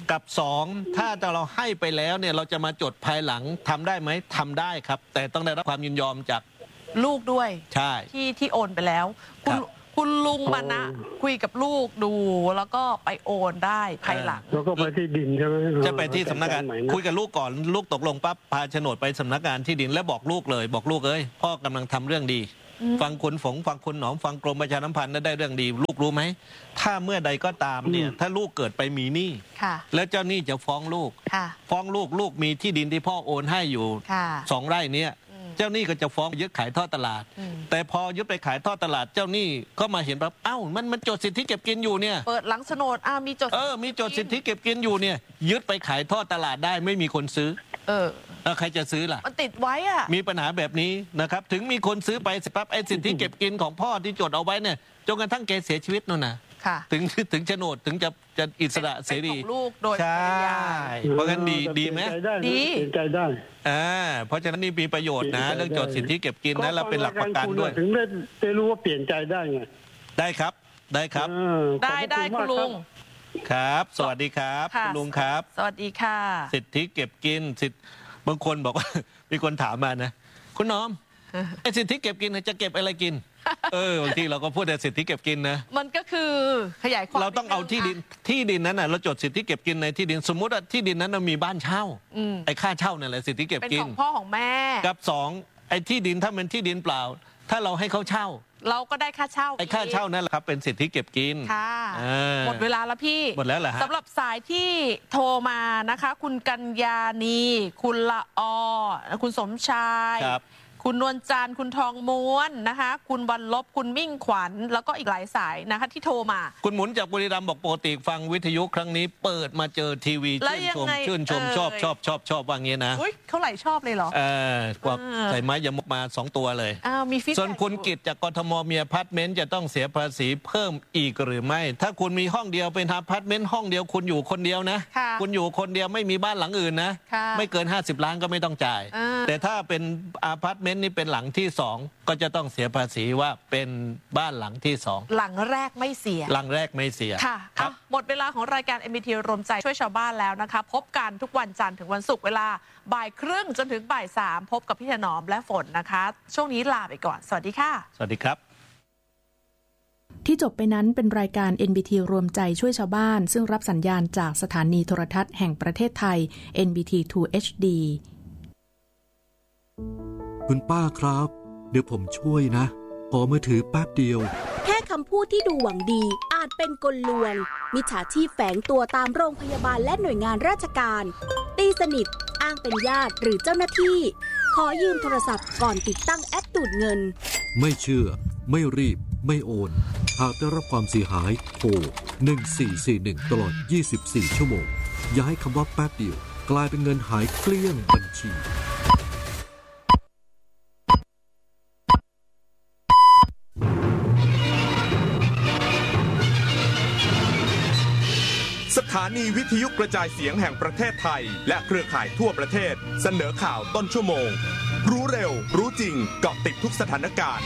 กับสองถ้าเราให้ไปแล้วเนี่ยเราจะมาจดภายหลังทำได้ไหมทำได้ครับแต่ต้องได้รับความยินยอมจากลูกด้วยใช่ที่ที่โอนไปแล้วคุณคุณลุงมานะคุยกับลูกดูแล้วก็ไปโอนได้ภายหลังแล้วก็ไปที่ดินใช่ไหมจะไปที่สำนักงานคุยกับลูกก่อนลูกตกลงปั๊บพาโฉนดไปสำนักงานที่ดินแล้วบอกลูกเลยบอกลูกเอ้ยพ่อกำลังทำเรื่องดีฟังคุณฝงฟังคุณหนอมฟังกรมประชาสัมพันธ์ได้เรื่องดีลูกรู้ไหมถ้าเมื่อใดก็ตามเนี่ยถ้าลูกเกิดไปมีหนี้แล้วเจ้าหนี้จะฟ้องลูกฟ้องลูกลูกมีที่ดินที่พ่อโอนให้อยู่สองไร่เนี้ยเจ้าหนี้ก็จะฟ้องยึดขายทอดตลาดแต่พอยึดไปขายทอดตลาดเจ้าหนี้ก็มาเห็นแบบเอ้ามันมันจดสิทธิเก็บกินอยู่เนี่ยเปิดหลังโฉนดอ้ามีจดเออมีจดสิทธิเก็บกินอยู่เนี่ยยึดไปขายทอดตลาดได้ไม่มีคนซื้อเออแล้วใครจะซื้อล่ะมันติดไว้อะมีปัญหาแบบนี้นะครับถึงมีคนซื้อไปปั๊บไอ้สิทธิเก็บกินของพ่อที่จดเอาไว้เนี่ยจนกระทั่งแกเสียชีวิตนู่นนะถึงถึงโฉนดถึงจะจะอิสระเสรีลูกโดยใช่เพราะงั้นดีดีไหมดีใจได้อ่าเพราะฉะนั้นนี่มีประโยชน์นะเรื่องจดสิทธิเก็บกินนะแล้วเป็นหลักประกันด้วยถึงได้ได้รู้ว่าเปลี่ยนใจได้ไงได้ครับได้ครับได้ได้คุณลุงครับสวัสดีครับคุณลุงครับสวัสดีค่ะสิทธิเก็บกินสิทธิบางคนบอกว่ามีคนถามมานะคุณน้อมไอ้สิทธิเก็บกินจะเก็บอะไรกินเออบางทีเราก็พูดแต่สิทธิเก็บกินนะมันก็คือขยายความเราต้องเอาที่ดินที่ดินนั้นน่ะเราจดสิทธิเก็บกินในที่ดินสมมุติว่าที่ดินนั้นมีบ้านเช่าไอ้ค่าเช่านั่นแหละสิทธิเก็บกินเป็นของพ่อของแม่กับสองไอ้ที่ดินถ้าเป็นที่ดินเปล่าถ้าเราให้เขาเช่าเราก็ได้ค่าเช่าไอ้ค่าเช่านั่นแหละครับเป็นสิทธิเก็บกินค่ะหมดเวลาแล้วพี่หมดแล้วเหรอฮะสำหรับสายที่โทรมานะคะคุณกัญญาณีคุณละอคุณสมชายคุณนวลจันทร์คุณทองม้วนนะคะคุณวันลบคุณมิ่งขวัญแล้วก็อีกหลายสายนะคะที่โทรมาคุณหมุนจากบุรีรัมย์บอกปกติฟังวิทยุครั้งนี้เปิดมาเจอทีวีชื่นชมชื่นชมชอบชอบชอบชอบว่างี้นะอุ้ยเขาไหลชอบเลยเหรอเออกว่าใส่ไม้ยมกมาสองตัวเลยอ้าวมีฟีดแบ็กส่วนคุณกิจจากกทมมีอพาร์ตเมนต์จะต้องเสียภาษีเพิ่มอีกหรือไม่ถ้าคุณมีห้องเดียวเป็นอพาร์ตเมนต์ห้องเดียวคุณอยู่คนเดียวนะคุณอยู่คนเดียวไม่มีบ้านหลังอื่นนะไม่เกินห้าสิบล้านก็ไม่ต้องจ่ายแต่ถ้าเป็นอพาร์ตเมนต์นี่เป็นหลังที่สองก็จะต้องเสียภาษีว่าเป็นบ้านหลังที่สองหลังแรกไม่เสียหลังแรกไม่เสียค่ะครับหมดเวลาของรายการ เอ็ม บี ที รวมใจช่วยชาวบ้านแล้วนะคะพบกันทุกวันจันทร์ถึงวันศุกร์เวลาบ่ายครึ่งจนถึงบ่ายสามพบกับพี่ถนอมและฝนนะคะช่วงนี้ลาไปก่อนสวัสดีค่ะสวัสดีครับที่จบไปนั้นเป็นรายการ เอ็น บี ที รวมใจช่วยชาวบ้านซึ่งรับสัญญาณจากสถานีโทรทัศน์แห่งประเทศไทย เอ็น บี ที ทู เอช ดีคุณป้าครับเดี๋ยวผมช่วยนะขอมือถือแป๊บเดียวแค่คำพูดที่ดูหวังดีอาจเป็นกลลวงมิจฉาชีพแฝงตัวตามโรงพยาบาลและหน่วยงานราชการตีสนิทอ้างเป็นญาติหรือเจ้าหน้าที่ขอยืมโทรศัพท์ก่อนติดตั้งแอปดูดเงินไม่เชื่อไม่รีบไม่โอนหากได้รับความเสียหายโทรหนึ่งสี่สี่หนึ่งตลอดยี่สิบสี่ชั่วโมงอย่าให้คำว่าแป๊บเดียวกลายเป็นเงินหายเกลี้ยงบัญชีสถานีวิทยุกระจายเสียงแห่งประเทศไทยและเครือข่ายทั่วประเทศเสนอข่าวต้นชั่วโมงรู้เร็วรู้จริงเกาะติดทุกสถานการณ์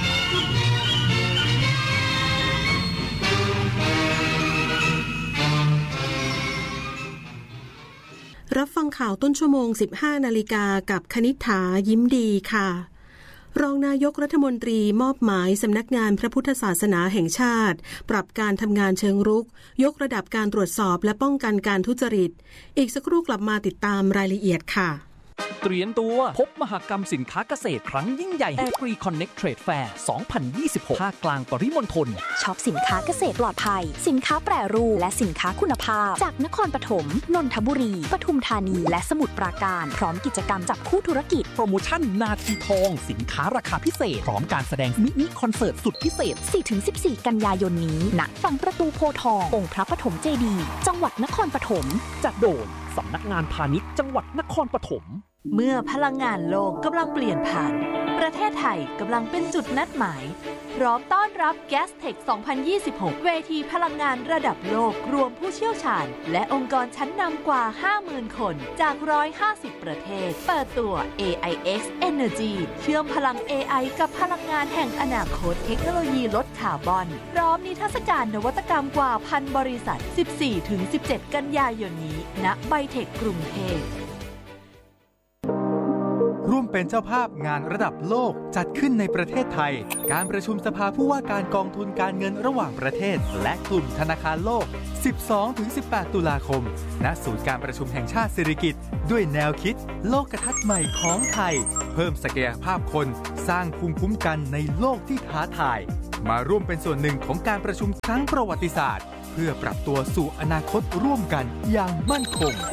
รับฟังข่าวต้นชั่วโมง สิบห้า นาฬิกากับคณิษฐายิ้มดีค่ะรองนายกรัฐมนตรีมอบหมายสำนักงานพระพุทธศาสนาแห่งชาติปรับการทำงานเชิงรุกยกระดับการตรวจสอบและป้องกันการทุจริตอีกสักครู่กลับมาติดตามรายละเอียดค่ะเตรียมตัวพบมหกรรมสินค้าเกษตรครั้งยิ่งใหญ่ Agri Connect Trade Fair สองพันยี่สิบหก ภาคกลางปริมณฑลช็อปสินค้าเกษตรปลอดภัยสินค้าแปรรูปและสินค้าคุณภาพจากนครปฐมนนทบุรีปทุมธานีและสมุทรปราการพร้อมกิจกรรมจับคู่ธุรกิจโปรโมชั่นนาทีทองสินค้าราคาพิเศษพร้อมการแสดงมินิคอนเสิร์ตสุดพิเศษสี่ถึงสิบสี่ กันยายนนี้ณฝั่งประตูโพธิ์ทององค์พระปฐมเจดีย์จังหวัดนครปฐมจัดโดยสำนักงานพาณิชย์จังหวัดนครปฐมเมื่อพลังงานโลกกำลังเปลี่ยนผ่านประเทศไทยกำลังเป็นจุดนัดหมายพร้อมต้อนรับ Gastech สองพันยี่สิบหก เวทีพลังงานระดับโลกรวมผู้เชี่ยวชาญและองค์กรชั้นนำกว่า ห้าหมื่น คนจากหนึ่งร้อยห้าสิบประเทศเปิดตัว เอ ไอ เอ็กซ์ Energy เชื่อมพลัง เอ ไอ กับพลังงานแห่งอนาคตเทคโนโลยีลดคาร์บอนพร้อมนิทรรศการนวัตกรรมกว่าพันบริษัท สิบสี่ถึงสิบเจ็ด กันยายนนี้ณไบเทคกรุงเทพร่วมเป็นเจ้าภาพงานระดับโลกจัดขึ้นในประเทศไทยการประชุมสภาผู้ว่าการกองทุนการเงินระหว่างประเทศและกลุ่มธนาคารโลก สิบสองถึงสิบแปด ตุลาคมณศูนย์การประชุมแห่งชาติสิริกิติ์ด้วยแนวคิดโลกทัศน์ใหม่ของไทยเพิ่มศักยภาพคนสร้างภูมิคุ้มกันในโลกที่ท้าทายมาร่วมเป็นส่วนหนึ่งของการประชุมครั้งประวัติศาสตร์เพื่อปรับตัวสู่อนาคตร่วมกันอย่างมั่นคง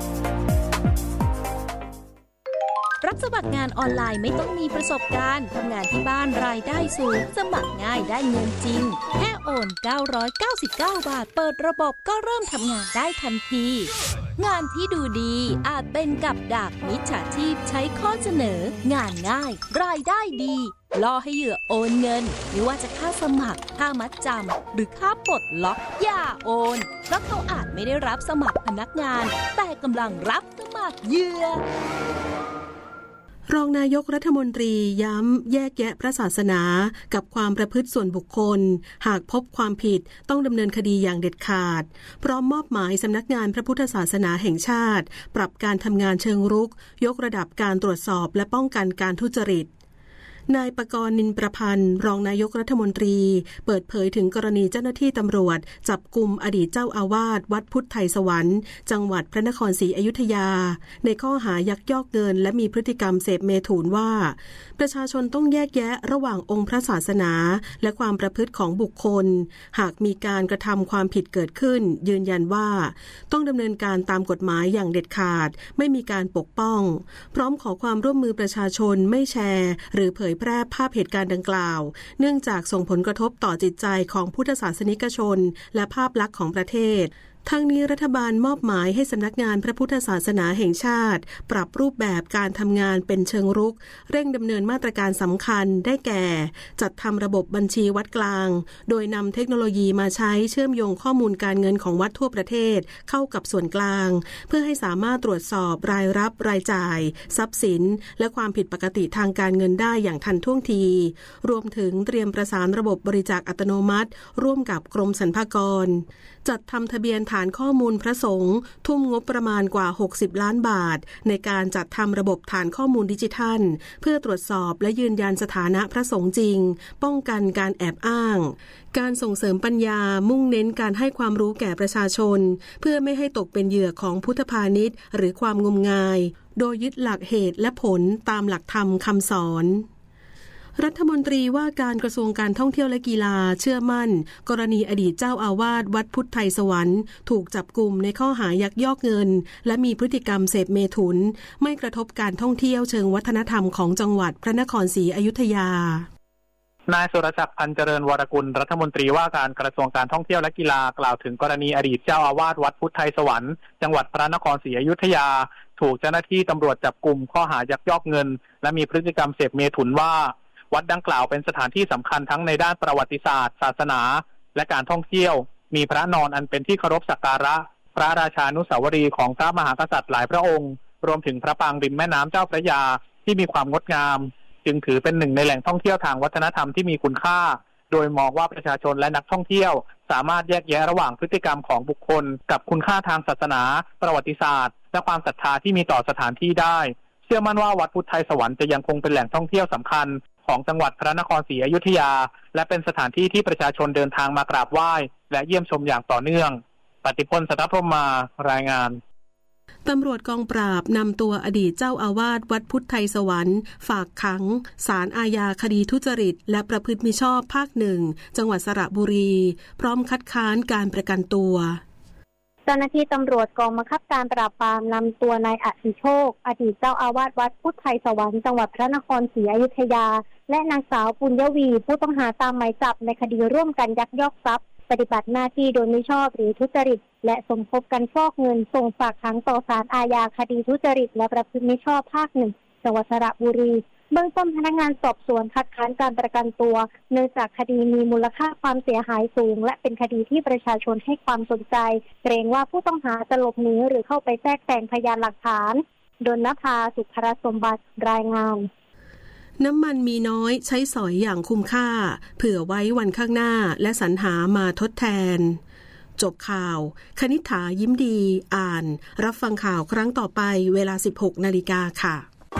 รับสมัครงานออนไลน์ไม่ต้องมีประสบการณ์ทำงานที่บ้านรายได้สูงสมัครง่ายได้เงินจริงแค่โอนเก้าร้อยเก้าสิบเก้าบาทเปิดระบบก็เริ่มทำงานได้ทันทีงานที่ดูดีอาจเป็นกับดักมิจฉาชีพใช้ข้อเสนองานง่ายรายได้ดีล่อให้เหยื่อโอนเงินไม่ว่าจะค่าสมัครค่ามัดจำหรือค่าปลดล็อกอย่าโอนเพราะเขาอาจไม่ได้รับสมัครพนักงานแต่กำลังรับสมัครเหยื่อรองนายกรัฐมนตรีย้ำแยกแยะพระศาสนากับความประพฤติส่วนบุคคลหากพบความผิดต้องดำเนินคดีอย่างเด็ดขาดพร้อมมอบหมายสำนักงานพระพุทธศาสนาแห่งชาติปรับการทำงานเชิงรุกยกระดับการตรวจสอบและป้องกันการทุจริตนายปกรณ์นินประพันธ์รองนายกรัฐมนตรีเปิดเผยถึงกรณีเจ้าหน้าที่ตำรวจจับกุมอดีตเจ้าอาวาสวัดพุทธไทยสวรรค์จังหวัดพระนครศรีอยุธยาในข้อหายักยอกเงินและมีพฤติกรรมเสพเมถุนว่าประชาชนต้องแยกแยะระหว่างองค์พระศาสนาและความประพฤติของบุคคลหากมีการกระทำความผิดเกิดขึ้นยืนยันว่าต้องดำเนินการตามกฎหมายอย่างเด็ดขาดไม่มีการปกป้องพร้อมขอความร่วมมือประชาชนไม่แชร์หรือเผยแพร่ภาพเหตุการณ์ดังกล่าวเนื่องจากส่งผลกระทบต่อจิตใจของพุทธศาสนิกชนและภาพลักษณ์ของประเทศทั้งนี้รัฐบาลมอบหมายให้สำนักงานพระพุทธศาสนาแห่งชาติปรับรูปแบบการทำงานเป็นเชิงรุกเร่งดำเนินมาตรการสำคัญได้แก่จัดทำระบบบัญชีวัดกลางโดยนำเทคโนโลยีมาใช้เชื่อมโยงข้อมูลการเงินของวัดทั่วประเทศเข้ากับส่วนกลางเพื่อให้สามารถตรวจสอบรายรับรายจ่ายทรัพย์สินและความผิดปกติทางการเงินได้อย่างทันท่วงทีรวมถึงเตรียมประสานระบบบริจาคอัตโนมัติร่วมกับกรมสรรพากรจัดทำทะเบียนฐานข้อมูลพระสงฆ์ทุ่มงบประมาณกว่าหกสิบล้านบาทในการจัดทำระบบฐานข้อมูลดิจิทัลเพื่อตรวจสอบและยืนยันสถานะพระสงฆ์จริงป้องกันการแอบอ้างการส่งเสริมปัญญามุ่งเน้นการให้ความรู้แก่ประชาชนเพื่อไม่ให้ตกเป็นเหยื่อของพุทธพาณิชย์หรือความงมงายโดยยึดหลักเหตุและผลตามหลักธรรมคำสอนรัฐมนตรีว่าการกระทรวงการท่องเที่ยวและกีฬาเชื่อมั่นกรณีอดีตเจ้าอาวาสวัดพุทธไทยสวรรค์ถูกจับกุมในข้อหายักยอกเงินและมีพฤติกรรมเสพเมถุนไม่กระทบการท่องเที่ยวเชิงวัฒนธรรมของจังหวัดพระนครศรีอยุธยานายสุรศักดิ์พันเจริญวรกุลรัฐมนตรีว่าการกระทรวงการท่องเที่ยวและกีฬากล่าวถึงกรณีอดีตเจ้าอาวาสวัดพุทธไทยสวรรค์จังหวัดพระนครศรีอยุธยาถูกเจ้าหน้าที่ตำรวจจับกุมข้อหายักยอกเงินและมีพฤติกรรมเสพเมถุนว่าวัดดังกล่าวเป็นสถานที่สำคัญทั้งในด้านประวัติศาสตร์ศาสนาและการท่องเที่ยวมีพระนอนอันเป็นที่เคารพสักการะพระราชานุสาวรีย์ของพระมหากษัตริย์หลายพระองค์รวมถึงพระปรางริมแม่น้ำเจ้าพระยาที่มีความงดงามจึงถือเป็นหนึ่งในแหล่งท่องเที่ยวทางวัฒนธรรมที่มีคุณค่าโดยมองว่าประชาชนและนักท่องเที่ยวสามารถแยกแยะระหว่างพฤติกรรมของบุคคลกับคุณค่าทางศาสนาประวัติศาสตร์และความศรัทธาที่มีต่อสถานที่ได้เชื่อมั่นว่าวัดพุทธไทยสวรรค์จะยังคงเป็นแหล่งท่องเที่ยวสำคัญของจังหวัดพระนครศรีอยุธยาและเป็นสถานที่ที่ประชาชนเดินทางมากราบไหว้และเยี่ยมชมอย่างต่อเนื่องปฏิพล สัทธพรหมารายงานตำรวจกองปราบนำตัวอดีตเจ้าอาวาสวัดพุทธไทยสวรรค์ฝากขังศาลอาญาคดีทุจริตและประพฤติมิชอบภาคหนึ่งจังหวัดสระบุรีพร้อมคัดค้านการประกันตัวเจ้าหน้าที่ตำรวจกองบังคับการปราบปรามนำตัวนายอธิโชคอดีตเจ้าอาวาสวัดพุทธไทยสวรรค์จังหวัดพระนครศรีอยุธยาและนางสาวปุญญวีผู้ต้องหาตามหมายจับในคดีร่วมกันยักยอกทรัพย์ปฏิบัติหน้าที่โดยมิชอบหรือทุจริตและสมคบกันฟอกเงินส่งฝากขังต่อศาลอาญาคดีทุจริตและประพฤติมิชอบภาคหนึ่งจังหวัดสระบุรีเบื้องต้นพนักงานสอบสวนคัดค้านการประกันตัวเนื่องจากคดีมีมูลค่าความเสียหายสูงและเป็นคดีที่ประชาชนให้ความสนใจเกรงว่าผู้ต้องหาจะหลบหนีหรือเข้าไปแทรกแซงพยานหลักฐานดลนภา สุภรสมบัติรายงานน้ำมันมีน้อยใช้สอยอย่างคุ้มค่าเผื่อไว้วันข้างหน้าและสรรหามาทดแทนจบข่าวคณิษฐายิ้มดีอ่านรับฟังข่าวครั้งต่อไปเวลา สิบหกนาฬิกาค่ะ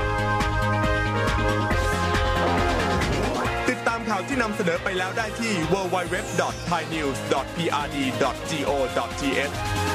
ติดตามข่าวที่นำเสนอไปแล้วได้ที่ ดับเบิลยู ดับเบิลยู ดับเบิลยู ดอท ไทยนิวส์ ดอท พี อาร์ ดี ดอท จี โอ ดอท ที เอช